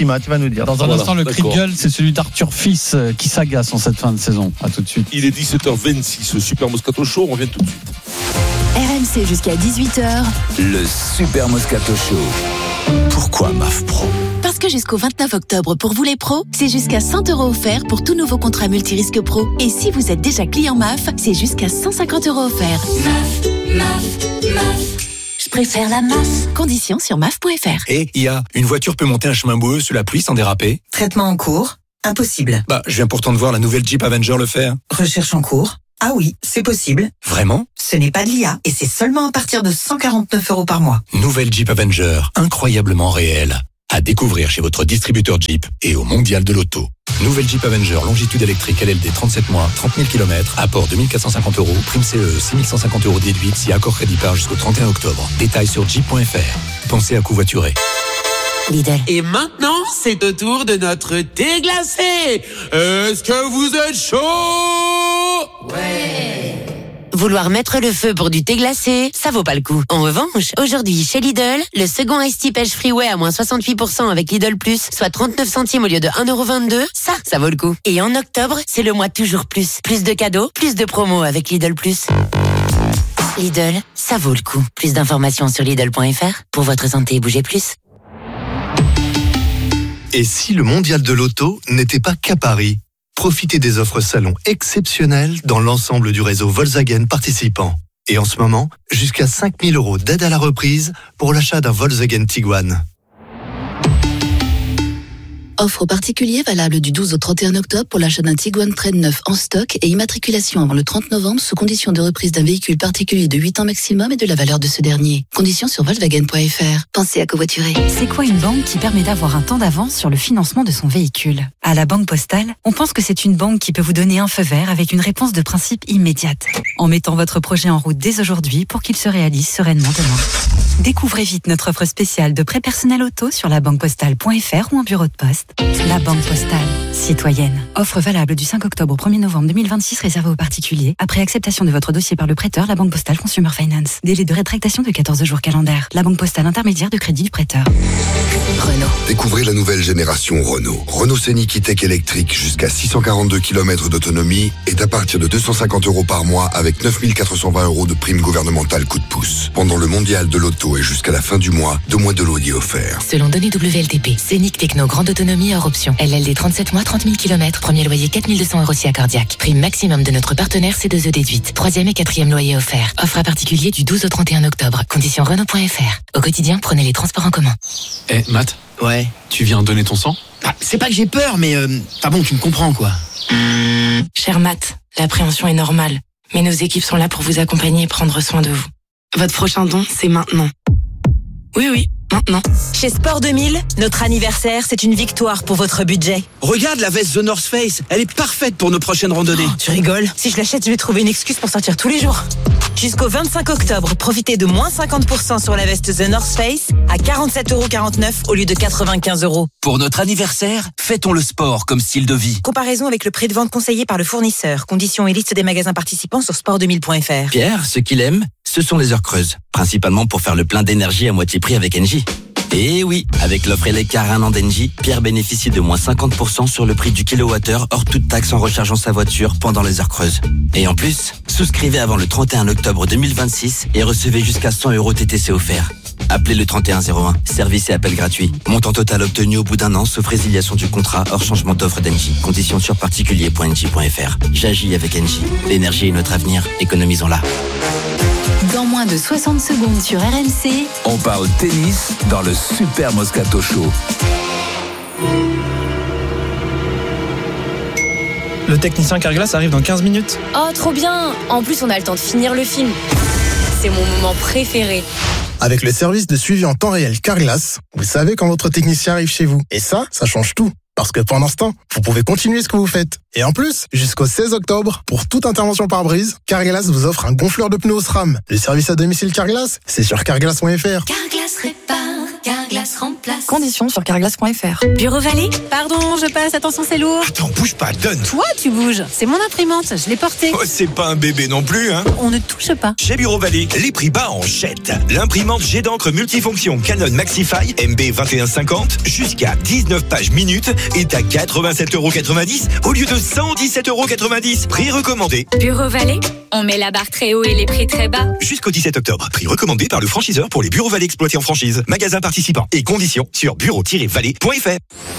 nous dire. Dans un Voilà, instant, le cri de d'accord. gueule, c'est celui d'Arthur Fils euh, qui s'agace en cette fin de saison. À tout de suite. Il est dix-sept heures vingt-six, le Super Moscato Show, on revient tout de suite. R M C jusqu'à dix-huit heures. Le Super Moscato Show. Pourquoi M A F Pro? Parce que jusqu'au vingt-neuf octobre, pour vous les pros, c'est jusqu'à cent euros offerts pour tout nouveau contrat multirisque pro. Et si vous êtes déjà client M A F, c'est jusqu'à cent cinquante euros offerts. M A F, M A F, M A F. Je préfère la M A F. Conditions sur M A F point F R. Et il y a une voiture peut monter un chemin boueux sous la pluie sans déraper. Traitement en cours. Impossible. Bah, je viens pourtant de voir la nouvelle Jeep Avenger le faire. Recherche en cours. Ah oui, c'est possible. Vraiment? Ce n'est pas de l'I A et c'est seulement à partir de cent quarante-neuf euros par mois. Nouvelle Jeep Avenger, incroyablement réelle. À découvrir chez votre distributeur Jeep et au Mondial de l'Auto. Nouvelle Jeep Avenger, longitude électrique L L D trente-sept mois, trente mille kilomètres, apport deux mille quatre cent cinquante euros, prime C E, six mille cent cinquante euros déduite si accord crédit par jusqu'au trente et un octobre. Détails sur jeep point F R. Pensez à covoiturer. Lidl. Et maintenant, c'est au tour de notre thé glacé. Est-ce que vous êtes chaud? Ouais. Vouloir mettre le feu pour du thé glacé, ça vaut pas le coup. En revanche, aujourd'hui, chez Lidl, le second Ice Tea Pêche Freeway à moins soixante-huit pour cent avec Lidl Plus, soit trente-neuf centimes au lieu de un euro vingt-deux, ça, ça vaut le coup. Et en octobre, c'est le mois toujours plus. Plus de cadeaux, plus de promos avec Lidl Plus. Lidl, ça vaut le coup. Plus d'informations sur Lidl point F R. Pour votre santé, bougez plus. Et si le mondial de l'auto n'était pas qu'à Paris? Profitez des offres salon exceptionnelles dans l'ensemble du réseau Volkswagen participant. Et en ce moment, jusqu'à cinq mille euros d'aide à la reprise pour l'achat d'un Volkswagen Tiguan. Offre aux particuliers valable du douze au trente et un octobre pour l'achat d'un Tiguan Trend neuf en stock et immatriculation avant le trente novembre sous condition de reprise d'un véhicule particulier de huit ans maximum et de la valeur de ce dernier. Conditions sur Volkswagen point F R. Pensez à covoiturer. C'est quoi une banque qui permet d'avoir un temps d'avance sur le financement de son véhicule? À la Banque Postale, on pense que c'est une banque qui peut vous donner un feu vert avec une réponse de principe immédiate, en mettant votre projet en route dès aujourd'hui pour qu'il se réalise sereinement demain. Découvrez vite notre offre spéciale de prêt personnel auto sur la banque postale point F R ou en bureau de poste. La Banque Postale, citoyenne. Offre valable du cinq octobre au premier novembre deux mille vingt-six réservée aux particuliers. Après acceptation de votre dossier par le prêteur, la Banque Postale Consumer Finance. Délai de rétractation de quatorze jours calendaires. La Banque Postale intermédiaire de crédit du prêteur. Renault. Découvrez la nouvelle génération Renault. Renault Scénic E-Tech électrique jusqu'à six cent quarante-deux kilomètres d'autonomie est à partir de deux cent cinquante euros par mois avec neuf mille quatre cent vingt euros de prime gouvernementale coup de pouce. Pendant le mondial de l'auto et jusqu'à la fin du mois, deux mois de loyer offert. Selon données W L T P, Scénic Techno grande autonomie hors option. L L D trente-sept mois, trente mille kilomètres. Premier loyer quatre mille deux cents euros si accordiaque. Prime maximum de notre partenaire C deux E déduite. Troisième et quatrième loyer offert. Offre à particulier du douze au trente et un octobre. Conditions Renault point F R. Au quotidien, prenez les transports en commun. Eh, Matt? Ouais. Tu viens donner ton sang? Bah, c'est pas que j'ai peur, mais euh, enfin bon, tu me comprends quoi. Cher Matt, l'appréhension est normale, mais nos équipes sont là pour vous accompagner et prendre soin de vous. Votre prochain don, c'est maintenant. Oui, oui, maintenant. Chez Sport deux mille, notre anniversaire, c'est une victoire pour votre budget. Regarde la veste The North Face, elle est parfaite pour nos prochaines randonnées. Oh, tu rigoles? Si je l'achète, je vais trouver une excuse pour sortir tous les jours. Jusqu'au vingt-cinq octobre, profitez de moins cinquante pour cent sur la veste The North Face à quarante-sept euros quarante-neuf au lieu de quatre-vingt-quinze euros. Pour notre anniversaire, fêtons le sport comme style de vie. Comparaison avec le prix de vente conseillé par le fournisseur. Conditions et liste des magasins participants sur sport deux mille point F R. Pierre, ce qu'il aime, ce sont les heures creuses. Principalement pour faire le plein d'énergie à moitié prix avec Engie. Et oui, avec l'offre Eleccar un an d'Engie, Pierre bénéficie de moins cinquante pour cent sur le prix du kilowattheure hors toute taxe en rechargeant sa voiture pendant les heures creuses. Et en plus, souscrivez avant le trente et un octobre deux mille vingt-six et recevez jusqu'à cent euros T T C offerts. Appelez le trente et un zéro un. Service et appel gratuit. Montant total obtenu au bout d'un an, sauf résiliation du contrat hors changement d'offre d'Engie. Conditions sur particulier point engie point F R. J'agis avec Engie. L'énergie est notre avenir. Économisons-la. Dans moins de soixante secondes sur R M C, on parle tennis dans le Super Moscato Show. Le technicien Carglass arrive dans quinze minutes. Oh, trop bien! En plus, on a le temps de finir le film. C'est mon moment préféré. Avec le service de suivi en temps réel Carglass, vous savez quand votre technicien arrive chez vous. Et ça, ça change tout. Parce que pendant ce temps, vous pouvez continuer ce que vous faites. Et en plus, jusqu'au seize octobre, pour toute intervention par brise, Carglass vous offre un gonfleur de pneus SRAM. Le service à domicile Carglass, c'est sur carglass point F R. Carglass répare, Carglass Carglass remplace. Conditions sur carglass point f r. Bureau Vallée. Pardon, je passe, attention c'est lourd. Attends, bouge pas, donne. Toi, tu bouges. C'est mon imprimante, je l'ai portée. Oh, c'est pas un bébé non plus, hein. On ne touche pas. Chez Bureau Vallée, les prix bas en jette. L'imprimante jet d'encre multifonction Canon Maxify M B vingt et un cinquante jusqu'à dix-neuf pages minutes est à quatre-vingt-sept euros quatre-vingt-dix au lieu de cent dix-sept euros quatre-vingt-dix. Prix recommandé. Bureau Vallée, on met la barre très haut et les prix très bas. Jusqu'au dix-sept octobre. Prix recommandé par le franchiseur pour les Bureaux Vallée exploités en franchise. Magasin participant et conditions sur bureau tiret vallée point f r.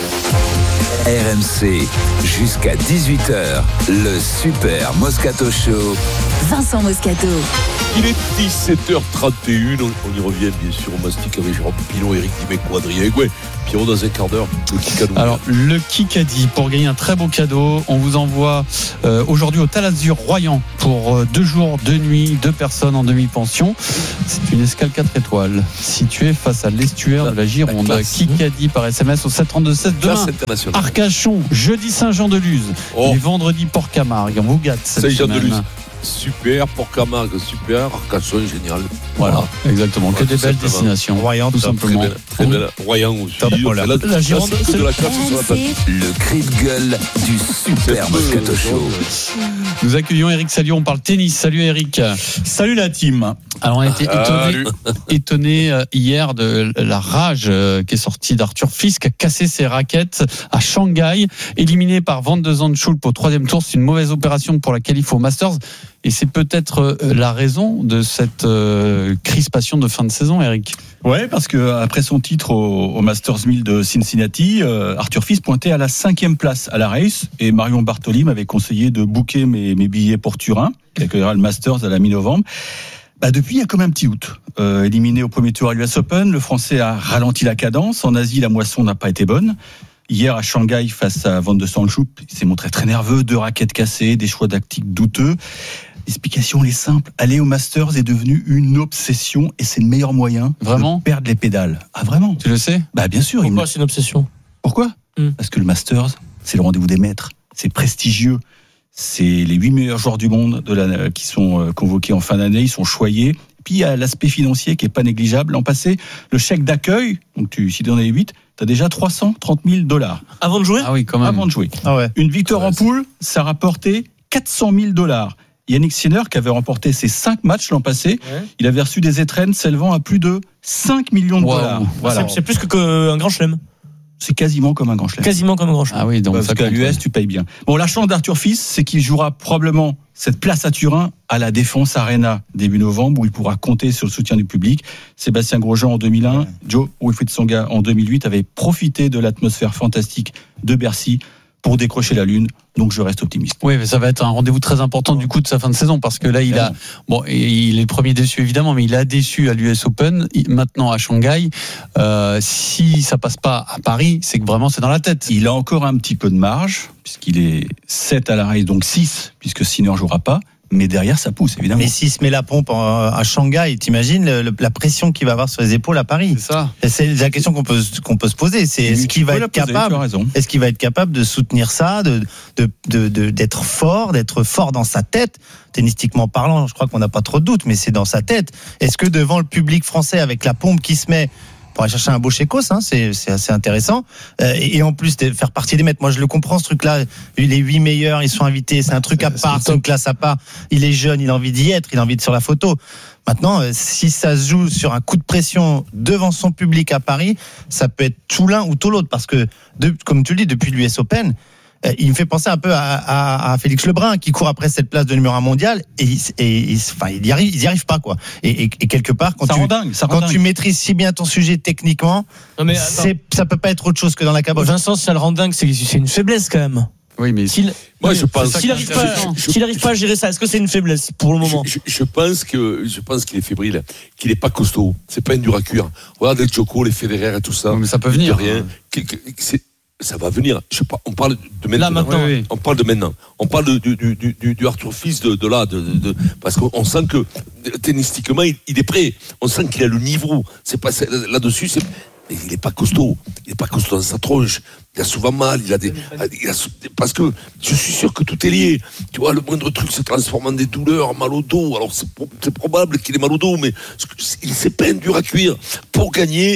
R M C, jusqu'à dix-huit heures, le Super Moscato Show. Vincent Moscato. Il est dix-sept heures trente et une, on, on y revient bien sûr, on mastique avec Jérôme Pilon, Eric Dimeco, Adrien Gouet, Pierrot dans un quart d'heure, le Kikadi. Alors, le Kikadi, pour gagner un très beau cadeau, on vous envoie euh, aujourd'hui au Talazur Royan pour euh, deux jours, deux nuits, deux personnes en demi-pension. C'est une escale quatre étoiles, située face à l'estuaire de la Gironde. Kikadi par S M S au sept trente-deux seize. Demain, Arcachon, jeudi Saint-Jean-de-Luz, oh. et vendredi Port-Camargue. On vous gâte cette Saint-Jean-de-Luz. semaine. Super, Port-Camargue, super, Arcachon, génial. Voilà, exactement. Que Ouais, des belles destinations. Royan, tout simplement. Très belle, très belle. Royan aussi. Voilà. La, La Gironde, c'est que de la classe sur la table. Le cri de gueule du Super Moscato Show. Nous accueillons Eric Salio, on parle tennis. Salut Eric. Salut la team. Alors on a été étonné, étonné hier de la rage qui est sortie d'Arthur Fils, qui a cassé ses raquettes à Shanghai, éliminé par Van de Zandschulp au troisième tour. C'est une mauvaise opération pour la qualif au Masters. Et c'est peut-être la raison de cette euh, crispation de fin de saison, Eric. Ouais, parce que après son titre au, au Masters mille de Cincinnati, euh, Arthur Fils pointait à la cinquième place à la race, et Marion Bartoli m'avait conseillé de booker mes, mes billets pour Turin, qui accueillera le Masters à la mi-novembre. Bah depuis, il y a comme un petit août. Euh, éliminé au premier tour à l'U S Open, le Français a ralenti la cadence. En Asie, la moisson n'a pas été bonne. Hier à Shanghai, face à Van de Zandschulp, il s'est montré très nerveux, deux raquettes cassées, des choix tactiques douteux. L'explication elle est simple, aller au Masters est devenu une obsession et c'est le meilleur moyen vraiment de perdre les pédales. Ah vraiment? Tu le sais? Bah bien sûr. Pourquoi me... c'est une obsession? Pourquoi? mm. Parce que le Masters, c'est le rendez-vous des maîtres, c'est prestigieux. C'est les huit meilleurs joueurs du monde de la... qui sont convoqués en fin d'année, ils sont choyés. Puis il y a l'aspect financier qui est pas négligeable. L'an passé, le chèque d'accueil, donc tu, si tu en as huit, tu as déjà trois cent trente mille dollars. Avant de jouer? Ah oui, quand même. Avant de jouer. Ah ouais. Une victoire ouais, en poule, ça rapportait quatre cent mille dollars. Yannick Sinner, qui avait remporté ses cinq matchs l'an passé, ouais. il avait reçu des étrennes s'élevant à plus de cinq millions de wow. dollars. Voilà. C'est, c'est plus que, que un grand chelem. C'est quasiment comme un grand chelem. Quasiment comme un grand chelem. Ah oui, donc parce ça qu'à l'U S, tu payes bien. Bon, la chance d'Arthur Fils, c'est qu'il jouera probablement cette place à Turin à la Défense Arena début novembre, où il pourra compter sur le soutien du public. Sébastien Grosjean en deux mille un, ouais. Joe Wilfried Tsonga en deux mille huit avaient profité de l'atmosphère fantastique de Bercy pour décrocher la lune. Donc je reste optimiste. Oui, mais ça va être un rendez-vous très important du coup de sa fin de saison, parce que là il a bon, il est le premier déçu évidemment, mais il a déçu à l'U S Open, maintenant à Shanghai. Euh, si ça passe pas à Paris, c'est que vraiment c'est dans la tête. Il a encore un petit peu de marge puisqu'il est sept à la race, donc six puisque Sinner jouera pas. Mais derrière, ça pousse, évidemment. Mais s'il se met la pompe à Shanghai, t'imagines le, le, la pression qu'il va avoir sur les épaules à Paris? C'est ça. C'est la question qu'on peut, qu'on peut se poser. C'est est-ce qu'il va être capable, est-ce qu'il va être capable de soutenir ça, de, de, de, de, d'être fort, d'être fort dans sa tête? Tennistiquement parlant, je crois qu'on n'a pas trop de doute, mais c'est dans sa tête. Est-ce que devant le public français, avec la pompe qui se met, pour aller chercher un beau chécos, hein, c'est, c'est assez intéressant. Euh, et, et en plus, de faire partie des maîtres. Moi, je le comprends, ce truc-là. Les huit meilleurs, ils sont invités. C'est un truc à part, c'est une classe à part. Il est jeune, il a envie d'y être, il a envie de sur la photo. Maintenant, euh, si ça se joue sur un coup de pression devant son public à Paris, ça peut être tout l'un ou tout l'autre. Parce que, de, comme tu le dis, depuis l'U S Open, euh, il me fait penser un peu à, à, à Félix Lebrun, qui court après cette place de numéro un mondial, et, et, et enfin, il y arrive, il y arrive pas, quoi. Et, et, et quelque part, quand, ça tu, rend dingue, ça rend quand dingue. tu maîtrises si bien ton sujet techniquement, non mais c'est, ça peut pas être autre chose que dans la caboche. Vincent, ça le rend dingue, c'est, c'est une faiblesse quand même. Oui, mais s'il, moi, je pense s'il n'arrive pas, je, s'il n'arrive pas à gérer ça, est-ce que c'est une faiblesse pour le moment? je, je, je pense que, je pense qu'il est fébrile, qu'il n'est pas costaud. C'est pas un dur à cuire. Regarde les Djoko, les Federer et tout ça. Oui, mais ça peut venir. Rien. Hein. C'est, ça va venir. Je sais pas, on parle de maintenant. Là, maintenant. Oui, oui. On parle de maintenant. On parle de, du, du, du, du Arthur Fils de, de là, de, de, de, parce qu'on sent que tennistiquement, il, il est prêt. On sent qu'il a le niveau. C'est pas là-dessus. C'est, il n'est pas costaud. Il n'est pas costaud dans sa tronche. Il a souvent mal. Il a des, il a, parce que je suis sûr que tout est lié. Tu vois, le moindre truc se transforme en des douleurs, mal au dos. Alors c'est, c'est probable qu'il ait mal au dos, mais c'est pas un dur à cuire. Pour gagner,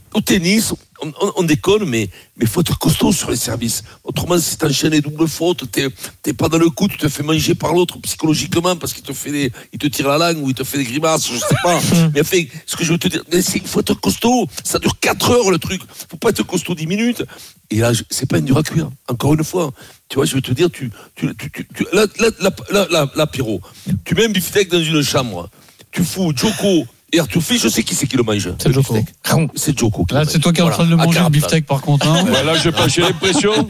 au tennis, on, on, on déconne, mais il faut être costaud sur les services. Autrement, si t'enchaînes les doubles fautes, t'es, t'es pas dans le coup, tu te fais manger par l'autre psychologiquement parce qu'il te fait des, il te tire la langue ou il te fait des grimaces, je sais pas. Mais enfin, ce que je veux te dire, il faut être costaud. Ça dure quatre heures le truc. Faut pas être costaud dix minutes. Et là, c'est pas une dur à cuire. Encore une fois. Tu vois, je veux te dire, tu, tu, tu, tu, tu là, là, là, là, là, là, Pierrot, tu mets un beefsteak dans une chambre, tu fous Joko et Arthur Fils, je sais qui c'est qui le mange. C'est Joko. C'est Joko. Là, c'est toi qui es en train de le manger, le beefsteak, par contre. Hein. Voilà, j'ai, pas, j'ai l'impression,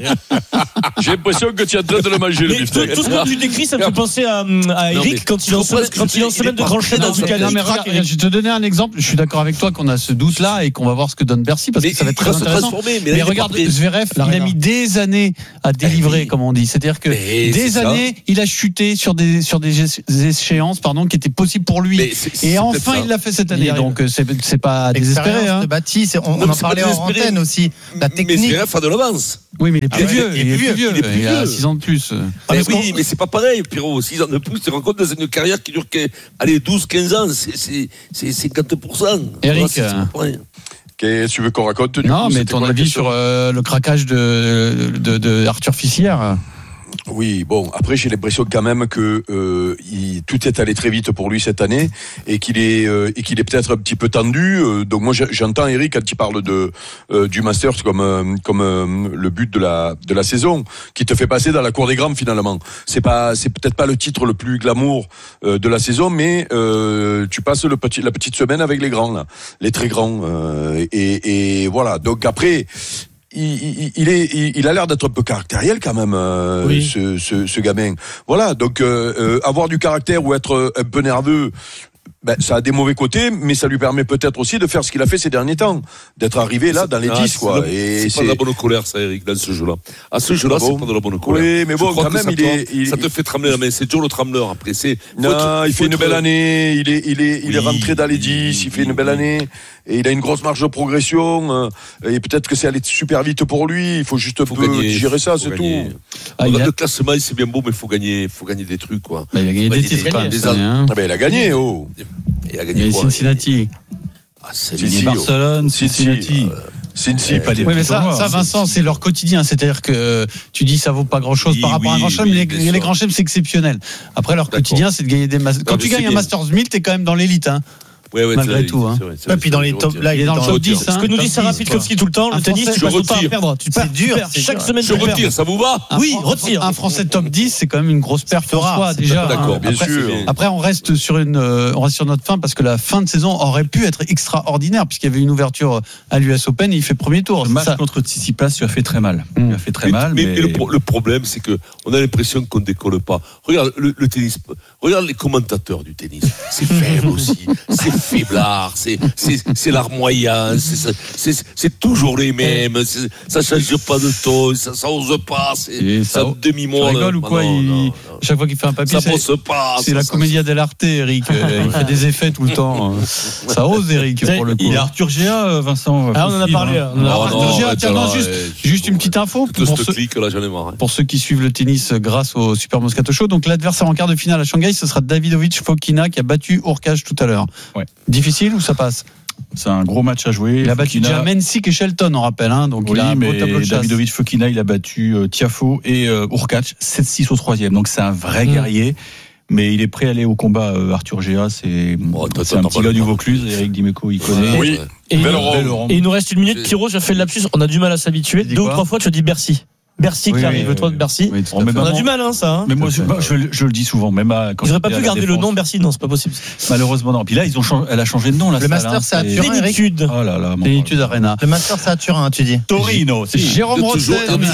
j'ai l'impression que tu es en train de le manger, le beefsteak. Tout ce que tu décris, ça me fait penser à, à Eric quand il est en semaine, quand il est en semaine de grand chef dans une canne. Je vais te donner un exemple. Je suis d'accord avec toi qu'on a ce doute-là et qu'on va voir ce que donne Bercy parce que ça va être très intéressant. Mais regarde, Zverev, il a mis des années à délivrer, comme on dit. C'est-à-dire que des années, il a chuté sur des sur des échéances, pardon, qui étaient possibles pour lui. Et enfin, il l'a fait cette année. Donc c'est, c'est pas désespéré. Hein. De Baptiste, on, on en parlait en antenne aussi. La technique. Mais Zverev a de l'avance. Oui, mais il est plus ah, vieux. Il est plus vieux. Il, il a six ans de plus. Ah, mais oui, mais c'est pas pareil, Pierrot. six ans de plus, tu te rends compte dans une carrière qui dure allez, douze quinze ans. C'est, c'est, c'est cinquante pour cent. Eric. C'est, c'est Qu'est-ce que tu veux qu'on raconte du Non, coup, mais ton avis sur euh, le craquage de, de, de Arthur Fils hier. Oui, bon, après j'ai l'impression quand même que euh, il, tout est allé très vite pour lui cette année et qu'il est euh, et qu'il est peut-être un petit peu tendu. Euh, donc moi j'entends Eric quand il parle de euh, du Masters comme euh, comme euh, le but de la de la saison qui te fait passer dans la cour des grands finalement. C'est pas c'est peut-être pas le titre le plus glamour euh, de la saison, mais euh, tu passes le petit la petite semaine avec les grands là, les très grands euh, et, et voilà. Donc après. Il, il, il est, il, il a l'air d'être un peu caractériel quand même, euh, oui. ce, ce, ce gamin. Voilà, donc euh, euh, avoir du caractère ou être un peu nerveux, ben, ça a des mauvais côtés, mais ça lui permet peut-être aussi de faire ce qu'il a fait ces derniers temps, d'être arrivé là dans les dix, quoi. C'est, et c'est, c'est pas de la bonne colère, ça, Eric, dans ce jeu-là. À ce jeu-là, bon. C'est pas de la bonne colère. Oui, mais bon, quand même, ça, il est, il... ça te fait trembler la main. C'est Joe le trembleur. Après, c'est. Non, être, il fait une être... belle année. Il est, il est, il oui, est rentré dans les dix. oui, il fait une oui, belle oui. année. Et il a une grosse marge de progression. Et peut-être que c'est allé super vite pour lui. Il faut juste un peu digérer ça, c'est tout. Ah, le a... classement, c'est bien beau, mais il faut gagner, faut gagner des trucs, quoi. Bah, il a gagné des titres, des, pas des, des hein. Ah, ben, il a gagné, oh. Il a gagné et quoi Cincinnati. Ah, c'est Cincinnati. Barcelone, Cincinnati. Cincy, pas des oui, mais ça, ça, Vincent, c'est leur quotidien. C'est-à-dire que tu dis ça vaut pas grand-chose oui, par rapport oui, à un grand chelem. Oui, les, les grands chelems, c'est exceptionnel. Après, leur D'accord. quotidien, c'est de gagner des. Mas- Quand non, tu gagnes un Masters mille, t'es quand même dans l'élite. Hein. Ouais, ouais, malgré tout. Hein. Et puis dans les top, là, il est dans le top dix. Ce que nous dit Sarah Pitkowski tout le temps, le tennis, tu passes ton temps à perdre. C'est dur. Chaque semaine, je retire. Ça vous va ? Oui, retire. Un Français top dix, c'est quand même une grosse perte pour soi déjà. D'accord, bien sûr. Après, on reste sur une, on reste sur notre fin parce que la fin de saison aurait pu être extraordinaire puisqu'il y avait une ouverture à l'U S Open et il fait premier tour. Le match contre Tsitsipas, il a fait très mal. Il a fait très mal. Mais le problème, c'est que on a l'impression qu'on décolle pas. Regarde le tennis. Regarde les commentateurs du tennis. C'est faible aussi. C'est faiblard. C'est, c'est, c'est larmoyant, c'est, c'est, c'est toujours les mêmes, c'est, ça change pas de ton, ça, ça ose pas, c'est, ça demi-mot. Tu rigoles ou quoi, non, il, non, non. Chaque fois qu'il fait un papier, ça c'est, pas, c'est ça, la comédia dell'arte, Eric, il fait des effets tout le temps. Ça ose, Eric, pour le coup. Il est Arthur Géa, Vincent. Ah, on en a parlé. Arthur Géa, tiens, non, juste, juste une petite info. Pour ceux, là, j'en ai marre, hein. pour ceux qui suivent le tennis grâce au Super Moscato Show, donc l'adversaire en quart de finale à Shanghai, ce sera Davidovich Fokina qui a battu Hurkacz tout à l'heure. Ouais. Difficile ou ça passe? C'est un gros match à jouer. Il a battu déjà Mensik et Shelton, on rappelle. Hein, donc oui, il a un mais beau tableau de chasse. Davidovich Fokina, il a battu euh, Tiafoe et euh, Hurkacz sept six au troisième. Donc c'est un vrai mmh. guerrier. Mais il est prêt à aller au combat. Euh, Arthur Géa, c'est, oh, c'est un petit gars du Vaucluse. Eric Dimeco, il connaît. Oui. Et, et, et il nous reste une minute. Pierrot, j'ai fait le lapsus. On a du mal à s'habituer. Deux ou trois fois, tu as dit Bercy. Bercy oui, qui arrive, oui, toi de Bercy. Oui, on a bon, du mal, hein, ça. Hein. Mais moi, je, je, je le dis souvent, même à. Quand ils n'auraient pas pu garder défense. Le nom Bercy, non, c'est pas possible. Malheureusement, non. Puis là, ils ont changé, elle a changé de nom, là. Le Master, hein, c'est à Turin. Plénitude. Oh là là. Plénitude Arena. Le Master, c'est à Turin, tu dis. Torino. C'est Jérôme Rotten.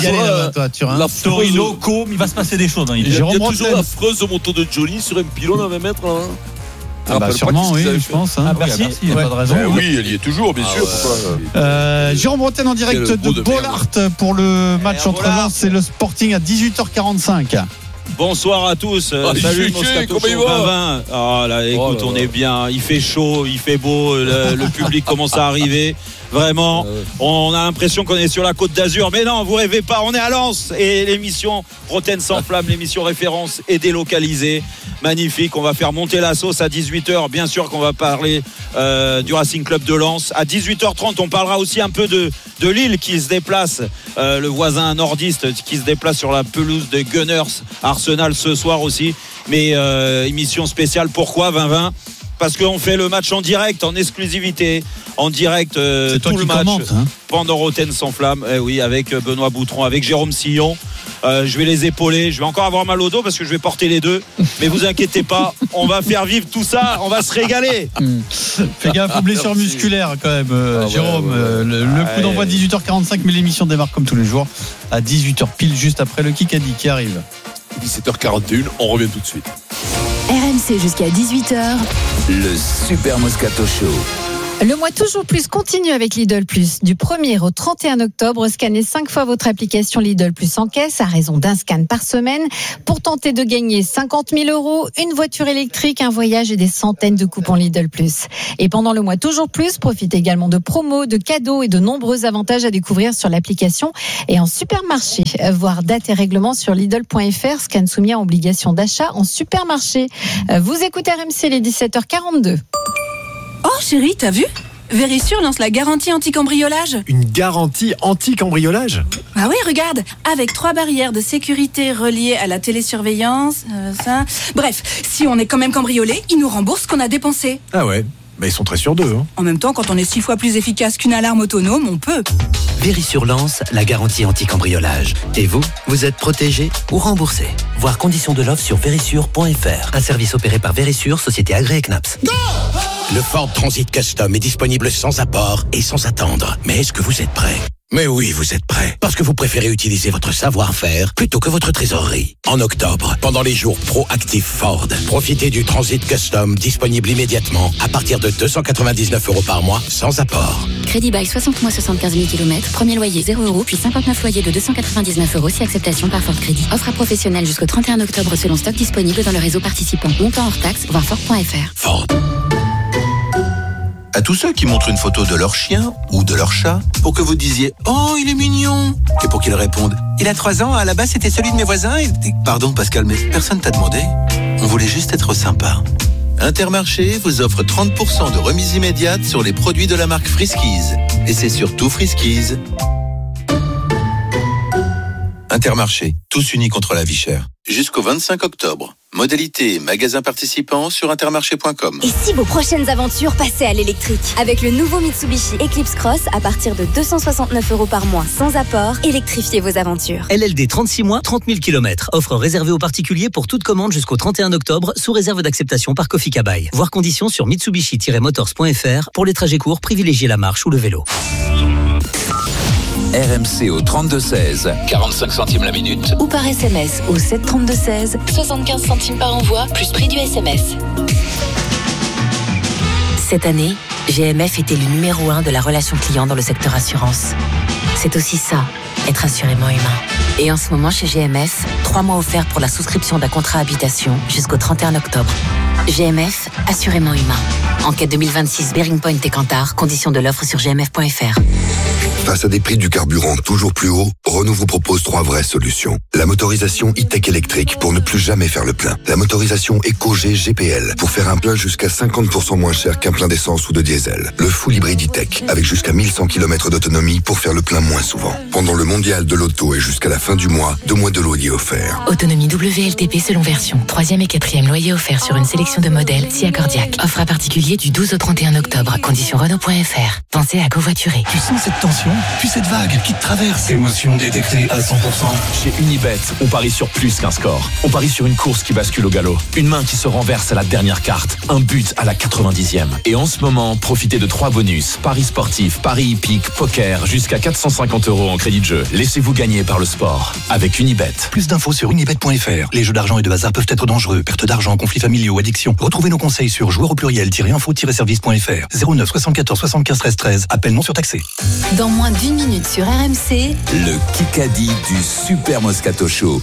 La Torino, Com, il va se passer des choses. Il y a toujours la freuse moto de Johnny sur un pylône à vingt mêtres, là. Ah bah sûrement, oui, je pense. Hein. Ah, Bercy, il n'y a ouais. pas de raison. Eh oui, elle y est toujours, bien ah sûr. Ouais. Pourquoi euh, Jérôme Bretagne en direct de, de Bollard pour le match eh, entre Lens et le Sporting à dix-huit heures quarante-cinq. Bonsoir à tous. Ah, Salut Moscato Show vingt vingt. Ah là, écoute, oh là on là. est bien. Il fait chaud, il fait beau. Le, le public commence à arriver. Vraiment, on a l'impression qu'on est sur la Côte d'Azur. Mais non, vous rêvez pas. On est à Lens et l'émission Roten sans flamme, l'émission référence est délocalisée. magnifique. On va faire monter la sauce à dix-huit heures. Bien sûr qu'on va parler euh, du Racing Club de Lens. À dix-huit heures trente, on parlera aussi un peu de, de Lille qui se déplace, euh, le voisin nordiste qui se déplace sur la pelouse de Gunners. Arsenal ce soir aussi. Mais euh, émission spéciale, pourquoi vingt vingt? Parce qu'on fait le match en direct, en exclusivité, en direct euh, tout le match commente, hein, pendant Roten sans flamme. Eh oui, avec Benoît Boutron, avec Jérôme Sillon. Euh, je vais les épauler. Je vais encore avoir mal au dos parce que je vais porter les deux. Mais vous inquiétez pas, on va faire vivre tout ça. On va se régaler. Fais gaffe aux blessures musculaires quand même, euh, ah, Jérôme. Ouais, ouais, ouais. Le, le coup d'envoi dix-huit heures quarante-cinq, mais l'émission démarre comme tous les jours à dix-huit heures pile, juste après le Kikadi qui arrive. dix-sept heures quarante et une, on revient tout de suite. R M C jusqu'à dix-huit heures. Le Super Moscato Show. Le mois toujours plus continue avec Lidl Plus. Du premier au trente et un octobre, scannez cinq fois votre application Lidl Plus en caisse à raison d'un scan par semaine pour tenter de gagner cinquante mille euros, une voiture électrique, un voyage et des centaines de coupons Lidl Plus. Et pendant le mois toujours plus, profitez également de promos, de cadeaux et de nombreux avantages à découvrir sur l'application et en supermarché. Voir date et règlement sur Lidl point F R, scan soumis à obligation d'achat en supermarché. Vous écoutez R M C, les dix-sept heures quarante-deux. Oh chérie, t'as vu ? Verisure lance la garantie anti-cambriolage. Une garantie anti-cambriolage ? Ah oui, regarde, avec trois barrières de sécurité reliées à la télésurveillance, euh, ça... Bref, si on est quand même cambriolé, ils nous remboursent ce qu'on a dépensé. Ah ouais, mais ils sont très sûrs d'eux. Hein. En même temps, quand on est six fois plus efficace qu'une alarme autonome, on peut. Verisure lance la garantie anti-cambriolage. Et vous, vous êtes protégé ou remboursé. Voir conditions de l'offre sur verisure point F R. Un service opéré par Verisure, société agréée C N A P S. Go! Le Ford Transit Custom est disponible sans apport et sans attendre. Mais est-ce que vous êtes prêts ? Mais oui, vous êtes prêts. Parce que vous préférez utiliser votre savoir-faire plutôt que votre trésorerie. En octobre, pendant les jours proactifs Ford, profitez du Transit Custom disponible immédiatement à partir de deux cent quatre-vingt-dix-neuf euros par mois sans apport. Crédit bail soixante mois, soixante-quinze mille kilomètres. Premier loyer zéro euros, puis cinquante-neuf loyers de deux cent quatre-vingt-dix-neuf euros si acceptation par Ford Crédit. Offre à professionnels jusqu'au trente et un octobre selon stock disponible dans le réseau participant. Montant hors taxe, voir Ford point F R. Ford. À tous ceux qui montrent une photo de leur chien ou de leur chat pour que vous disiez « Oh, il est mignon !» et pour qu'ils répondent « Il a trois ans, à la base c'était celui de mes voisins et... » Pardon Pascal, mais personne t'a demandé. On voulait juste être sympa. Intermarché vous offre trente pour cent de remise immédiate sur les produits de la marque Friskies. Et c'est surtout Friskies. Intermarché, tous unis contre la vie chère. Jusqu'au vingt-cinq octobre. Modalité et magasins participants sur intermarché point com. Et si vos prochaines aventures passaient à l'électrique ? Avec le nouveau Mitsubishi Eclipse Cross à partir de deux cent soixante-neuf euros par mois sans apport, électrifiez vos aventures. L L D trente-six mois, trente mille kilomètres. Offre réservée aux particuliers pour toute commande jusqu'au trente et un octobre sous réserve d'acceptation par Kofi Kabai. Voir conditions sur mitsubishi tiret motors point F R. Pour les trajets courts, privilégiez la marche ou le vélo. R M C au trente-deux seize, quarante-cinq centimes la minute. Ou par S M S au sept trente-deux seize, soixante-quinze centimes par envoi, plus prix du S M S. Cette année, G M F était le numéro un de la relation client dans le secteur assurance. C'est aussi ça, être assurément humain. Et en ce moment, chez G M F, trois mois offerts pour la souscription d'un contrat habitation jusqu'au trente et un octobre. G M F, assurément humain. Enquête deux mille vingt-six, Bearing Point et Kantar. Conditions de l'offre sur g m f point f r. Face à des prix du carburant toujours plus hauts, Renault vous propose trois vraies solutions. La motorisation e-tech électrique pour ne plus jamais faire le plein. La motorisation EcoG G P L pour faire un plein jusqu'à cinquante pour cent moins cher qu'un plein d'essence ou de diesel. Le full hybride e-tech avec jusqu'à mille cent kilomètres d'autonomie pour faire le plein moins souvent. Pendant le mondial de l'auto et jusqu'à la fin du mois, deux mois de loyer offert. Autonomie W L T P selon version. Troisième et quatrième loyer offert sur une sélection de modèles si accordiaque. Offre à particulier du douze au trente et un octobre. Conditions Renault point F R. Pensez à covoiturer. Tu sens cette tension, puis cette vague qui te traverse. Émotion détectée à cent pour cent. Chez Unibet, on parie sur plus qu'un score. On parie sur une course qui bascule au galop. Une main qui se renverse à la dernière carte. Un but à la quatre-vingt-dixième. Et en ce moment, profitez de trois bonus. Paris sportif, paris hippique, poker, jusqu'à quatre cent cinquante euros en crédit de jeu. Laissez-vous gagner par le sport. Avec Unibet. Plus d'infos sur unibet point f r. Les jeux d'argent et de hasard peuvent être dangereux. Perte d'argent, conflits familiaux, addiction. Retrouvez nos conseils sur joueurs au pluriel-info-service point f r. zéro neuf soixante-quatorze soixante-quinze treize treize. Appel non surtaxé. Dans moins d'une minute sur R M C, le Kikadi du Super Moscato Show.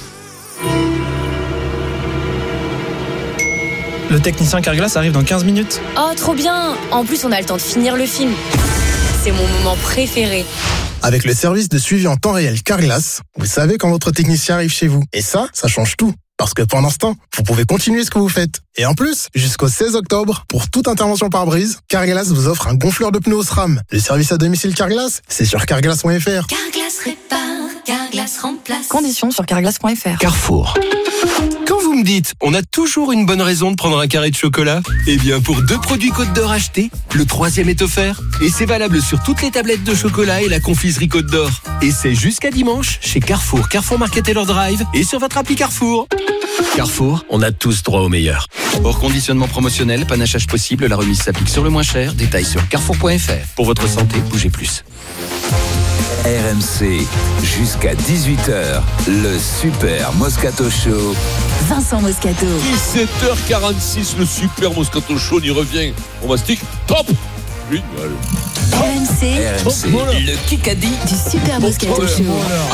Le technicien Carglass arrive dans quinze minutes. Oh, trop bien! En plus, on a le temps de finir le film. C'est mon moment préféré. Avec le service de suivi en temps réel Carglass, vous savez quand votre technicien arrive chez vous. Et ça, ça change tout. Parce que pendant ce temps, vous pouvez continuer ce que vous faites. Et en plus, jusqu'au seize octobre, pour toute intervention pare-brise, Carglass vous offre un gonfleur de pneus SRAM. Le service à domicile Carglass, c'est sur carglass point f r. Carglass répare, Carglass remplace. Conditions sur carglass point f r. Carrefour. Quand vous me dites, on a toujours une bonne raison de prendre un carré de chocolat, eh bien pour deux produits Côte d'Or achetés, le troisième est offert. Et c'est valable sur toutes les tablettes de chocolat et la confiserie Côte d'Or. Et c'est jusqu'à dimanche chez Carrefour, Carrefour Market et leur Drive et sur votre appli Carrefour. Carrefour, on a tous droit au meilleur. Hors conditionnement promotionnel, panachage possible, la remise s'applique sur le moins cher. Détails sur carrefour point f r. Pour votre santé, bougez plus. R M C, jusqu'à dix-huit heures, le Super Moscato Show. Vincent Moscato. dix-sept heures quarante-six, le Super Moscato Show, on y revient. On mastique, top. Génial. R M C, R M C, le Kikadi du Super Moscato Show.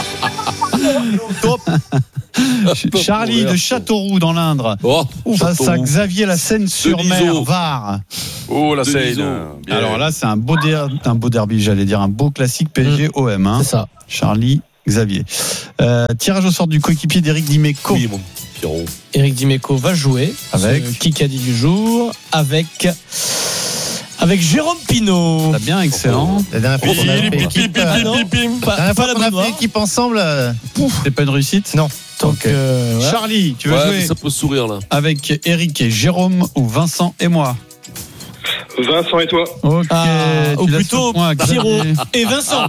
Top. Charlie de Châteauroux dans l'Indre. Oh, face à Xavier la Seine-sur-Mer, Var. Oh la Seine. Alors là, c'est un beau, der- un beau derby, j'allais dire, un beau classique P S G O M. Hein. C'est ça. Charlie, Xavier. Euh, tirage au sort du coéquipier d'Éric Dimeco. Oui, mon Pierrot. Éric Dimeco va jouer avec ce Kikadi du jour avec avec Jérôme Pinault. Très bien, excellent. La dernière fois qu'on a fait équipe, Ah non, pas, la dernière pas fois la qu'on a bonne fait équipe ensemble. euh, C'est pas une réussite? Non. Donc, Ok. euh, voilà. Charlie, tu veux Ouais, jouer mais ça peut sourire là. avec Eric et Jérôme ou Vincent et moi? Vincent et toi. Ok. Ah, tu ou laisses plutôt le point à Pierrot Xavier. et Vincent.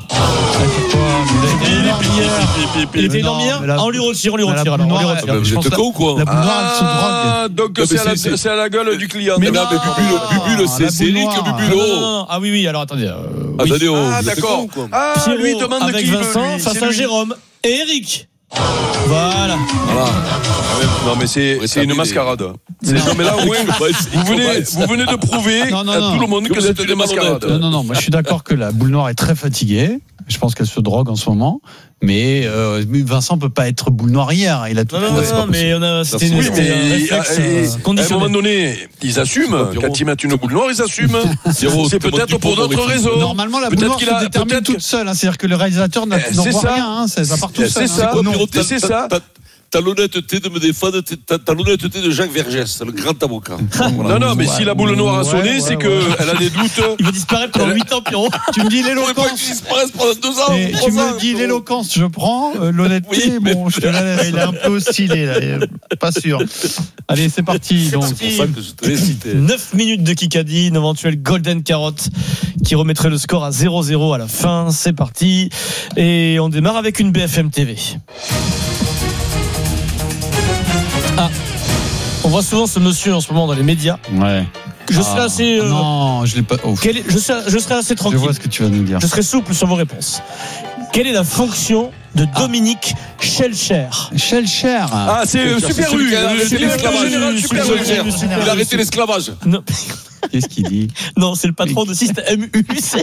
Il Il était Non, hier. mais la- On lui retire, on lui mais la retire. boule Alors, on lui noire, retire. Vous je pense êtes la- con ou quoi? La boule noire, elle se drogue. Ah, donc mais c'est à, la- c'est- c'est à la gueule du client. Mais non, d'accord. mais Bubulo, Bubulo, Ah, c'est la c'est boule Eric noire. Non, Bubulo. non, non. Ah oui, oui. Alors attendez. euh, Ah, oui. attendez, oh, Ah, vous êtes d'accord. con, quoi. Ah, Pierrot lui demande avec qui veut, Vincent lui. face C'est à lui. Jérôme et Eric. Voilà. Voilà. Non, mais c'est Ouais, c'est une terminé. mascarade. C'est- Non, mais là, au moins, vous venez, vous venez de prouver Non, non, à non. tout le monde Que que vous c'est êtes une des malhonnêtes. mascarade. Non, non, non. Moi, je suis d'accord que la boule noire est très fatiguée. Je pense qu'elle se drogue en ce moment. Mais euh, Vincent peut pas être boule noire hier. Il a tout Non, non, fait. non, C'est pas non, mais on a, c'était Oui, une- mais c'était un et- réflexe et- euh, à un conditionné. moment donné, ils assument. Quand ils mettent une boule noire, ils assument. Zéro, C'est tout le monde peut-être dit pour pour d'autres dans les raisons. Normalement, la boule Peut-être noire qu'il se a- détermine peut-être toute que- seule. hein. C'est-à-dire que le réalisateur n'a- Eh, n'en c'est voit ça. rien. hein. Ça ça part tout Eh, seul. c'est ça. hein. Non, T'as- c'est t'as- ça. t'as- T'as l'honnêteté de me défendre, t'as t'as l'honnêteté de Jacques Vergès, le grand avocat. Non, non, mais si la boule noire a sonné, Ouais, c'est ouais, qu'elle a des doutes. Il va disparaître pendant huit ans, Pierrot. Tu me dis Faut pas l'éloquence. qu'il disparaisse pendant deux ans, Et trois tu ans. me dis l'éloquence, je prends. Euh, L'honnêteté, Oui, mais- bon, je te la laisse. Il est un peu oscillé là, il est pas sûr. Allez, c'est parti. Donc, C'est pour ça que je te l'ai cité. neuf minutes de Kikadi, une éventuelle Golden Carotte qui remettrait le score à zéro zéro à la fin. C'est parti. Et on démarre avec une B F M T V. Ah, on voit souvent ce monsieur en ce moment dans les médias. ouais. Je serai Ah, assez. euh, Non, je l'ai pas. Oh, quel est- je, serai, je serai assez je tranquille. vois ce que tu vas nous dire. Je serai souple sur vos réponses. Quelle est la fonction de Dominique Schelcher? Schellcher. Ah, c'est euh, Super U. Il a arrêté l'esclavage. général Super U. Il a arrêté l'esclavage. Non, Qu'est-ce qu'il dit? non, c'est le patron de Système U. C'est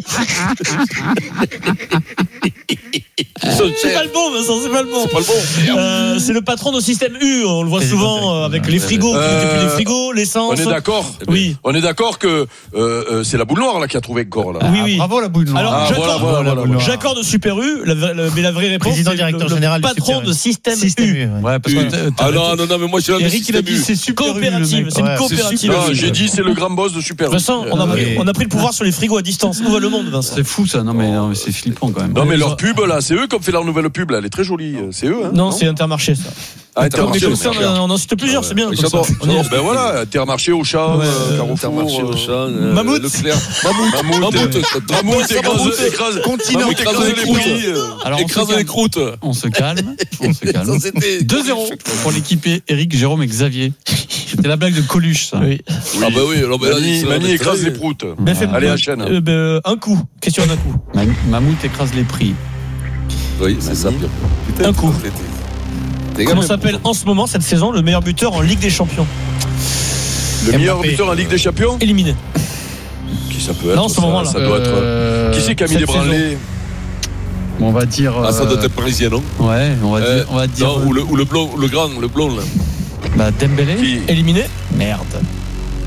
c'est pas le bon, Vincent, c'est pas le bon. C'est pas le bon. Euh, c'est le patron de Système U. On le voit Président souvent euh, avec directeur. les frigos, qui Euh, depuis les frigos, l'essence. On est d'accord. Oui. On est d'accord que euh, euh, c'est la boule noire là qui a trouvé Gore là. Oui, oui. Ah, bravo la boule noire. Alors, Ah, j'accorde, voilà, voilà, voilà, voilà. j'accorde Super U, la, la- mais la vraie réponse, Président c'est directeur le, général le du patron Super U. de Système, Système U. U. ouais. Ouais, parce que t'as- Ah t'as- non, non, non, mais moi je l'ai Eric, il a dit c'est super U, le Coopérative, mec. c'est une Ouais. coopérative. Non, j'ai dit c'est le grand boss de Super U. Vincent, on a, Euh, pris, oui. on a pris le pouvoir sur les frigos à distance. Où va le monde, Vincent? C'est fou ça. Non mais, non, mais c'est flippant quand même. Non mais leur pub là, c'est eux qui ont fait leur nouvelle pub là, elle est très jolie, c'est eux hein. Non, c'est Intermarché, ça. Ah, Intermarché, Mais comme ça, merde. on, on en cite plusieurs, c'est bien. Oui, comme ça. j'adore. On est- Ben voilà, Intermarché, Auchan, Ouais, euh, Carrefour, Intermarché, euh, Auchan, euh, Mammouth. Leclerc. Mammouth. Mammouth, Mammouth. euh, Mammouth écrase, écrase, Continent. Mammouth écrase Écrase les les prix. euh. Alors on se Écrase les calme. croûtes. On se calme. On se calme. Ça, c'était- deux zéro pour l'équipier Eric, Jérôme et Xavier. C'était la blague de Coluche ça. Oui. Ah bah oui, alors ben là, Mani, ça, Mani mais écrase ça, les proutes. B F M, Allez, euh, enchaîne. euh, ben, un coup. Question d'un coup. Mam- Mammouth écrase les prix. Oui, c'est ça. Putain, Un coup. t'es- t'es- t'es Comment gamin. s'appelle en ce moment, cette saison, le meilleur buteur en Ligue des Champions? Le meilleur Mbappé. buteur en Ligue des Champions. Éliminé. Qui ça peut être Là, en ce ça, moment-là. ça doit être. Euh, Qui c'est qui a mis cette des branlés? On va dire. Ah, ça euh, doit être parisien, non? Ouais, on va Euh, dire. On va dire. Non, ou le, ou le blond, le grand, le blond, là. Bah Dembélé. Qui Éliminé. Merde.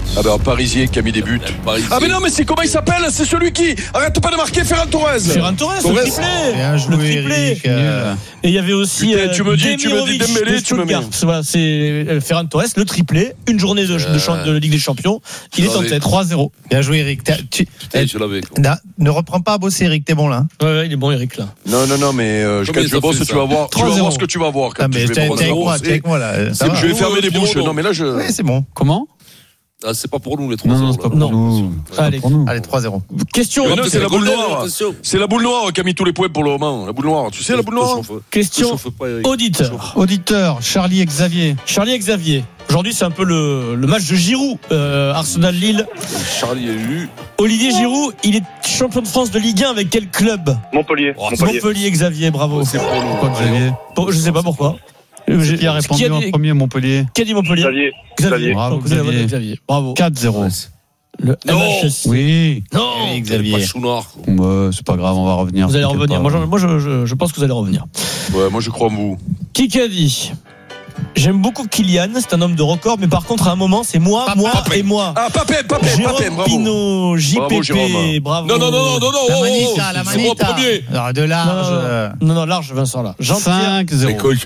Ah ben un Parisien qui a mis des buts. Ah mais non mais c'est comment il s'appelle? C'est celui qui arrête pas de marquer, Ferran Torres. Ferran Torres, le triplé. Bien joué, le triplé. Eric. Euh... Et il y avait aussi Putain, tu me dis, tu me dis Demirovic Dembélé, de tu me mets. Stuttgart. Voilà, c'est euh, Ferran Torres, le triplé, une journée de, de, champ- de Ligue des Champions. Il est en tête. trois zéro. Bien joué, Eric. T'as- Tu... Putain, je l'avais. quoi. Na- Ne reprends pas à bosser, Eric. T'es bon là. Ouais, ouais, il est bon, Eric, là. Non non non mais euh, Combien quand tu ça bosses fait, tu ça vas voir, tu vas trois zéro. voir ce que tu vas voir quand Ah, mais je t'es vais t'es me avec prendre moi, la t'es avec moi là. Ça C'est- va. Je vais fermer Oh, les non, bouches. non. Non mais là je. Ouais, c'est bon. Comment? Ah, c'est pas pour nous les trois Non, non, euros, c'est pas là. pour Non. nous. C'est pas Allez. pour nous. Allez, trois zéro. Question. Mais non, c'est la boule Golden, noire. attention. C'est la boule noire qui a mis tous les points pour le moment. La boule noire. Tu sais la boule noire? Question auditeur. Auditeur, Charlie et Xavier. Charlie et Xavier. Aujourd'hui, c'est un peu le, le match de Giroud, euh, Arsenal-Lille. Charlie est élu. Olivier Giroud, il est champion de France de Ligue un avec quel club? Montpellier. Montpellier. Montpellier, Xavier, bravo. C'est pour nous. Pourquoi Xavier? Bon, je sais pas pourquoi. J'ai- Qui a répondu Qui a en dit- premier, Montpellier? Qui a dit Montpellier? Xavier. Xavier. Bravo, Donc, vous avez Xavier. voté Xavier. Bravo. quatre zéro. Le Non. M H S. Oui. Non. Eric, Pas Xavier. chou noir. Ouais, c'est pas grave, on va revenir. Vous allez t'inquiète revenir. pas. Moi, je, moi je, je, je pense que vous allez revenir. Ouais, moi je crois en vous. Qui a dit? J'aime beaucoup Kylian, c'est un homme de record, mais par contre, à un moment, c'est moi, Papin. moi Papin. et moi. Ah Papin, Papin, Papin, Jérôme bravo. Pinot, J P P, Bravo, Jérôme. bravo. Non, non, non, non, non, non. La oh, oh, manita, la c'est moi manita. premier. Alors, de Non, large. non, euh, non, non, large, Vincent, là. Jean-Pierre, cinq zéro. Écoute,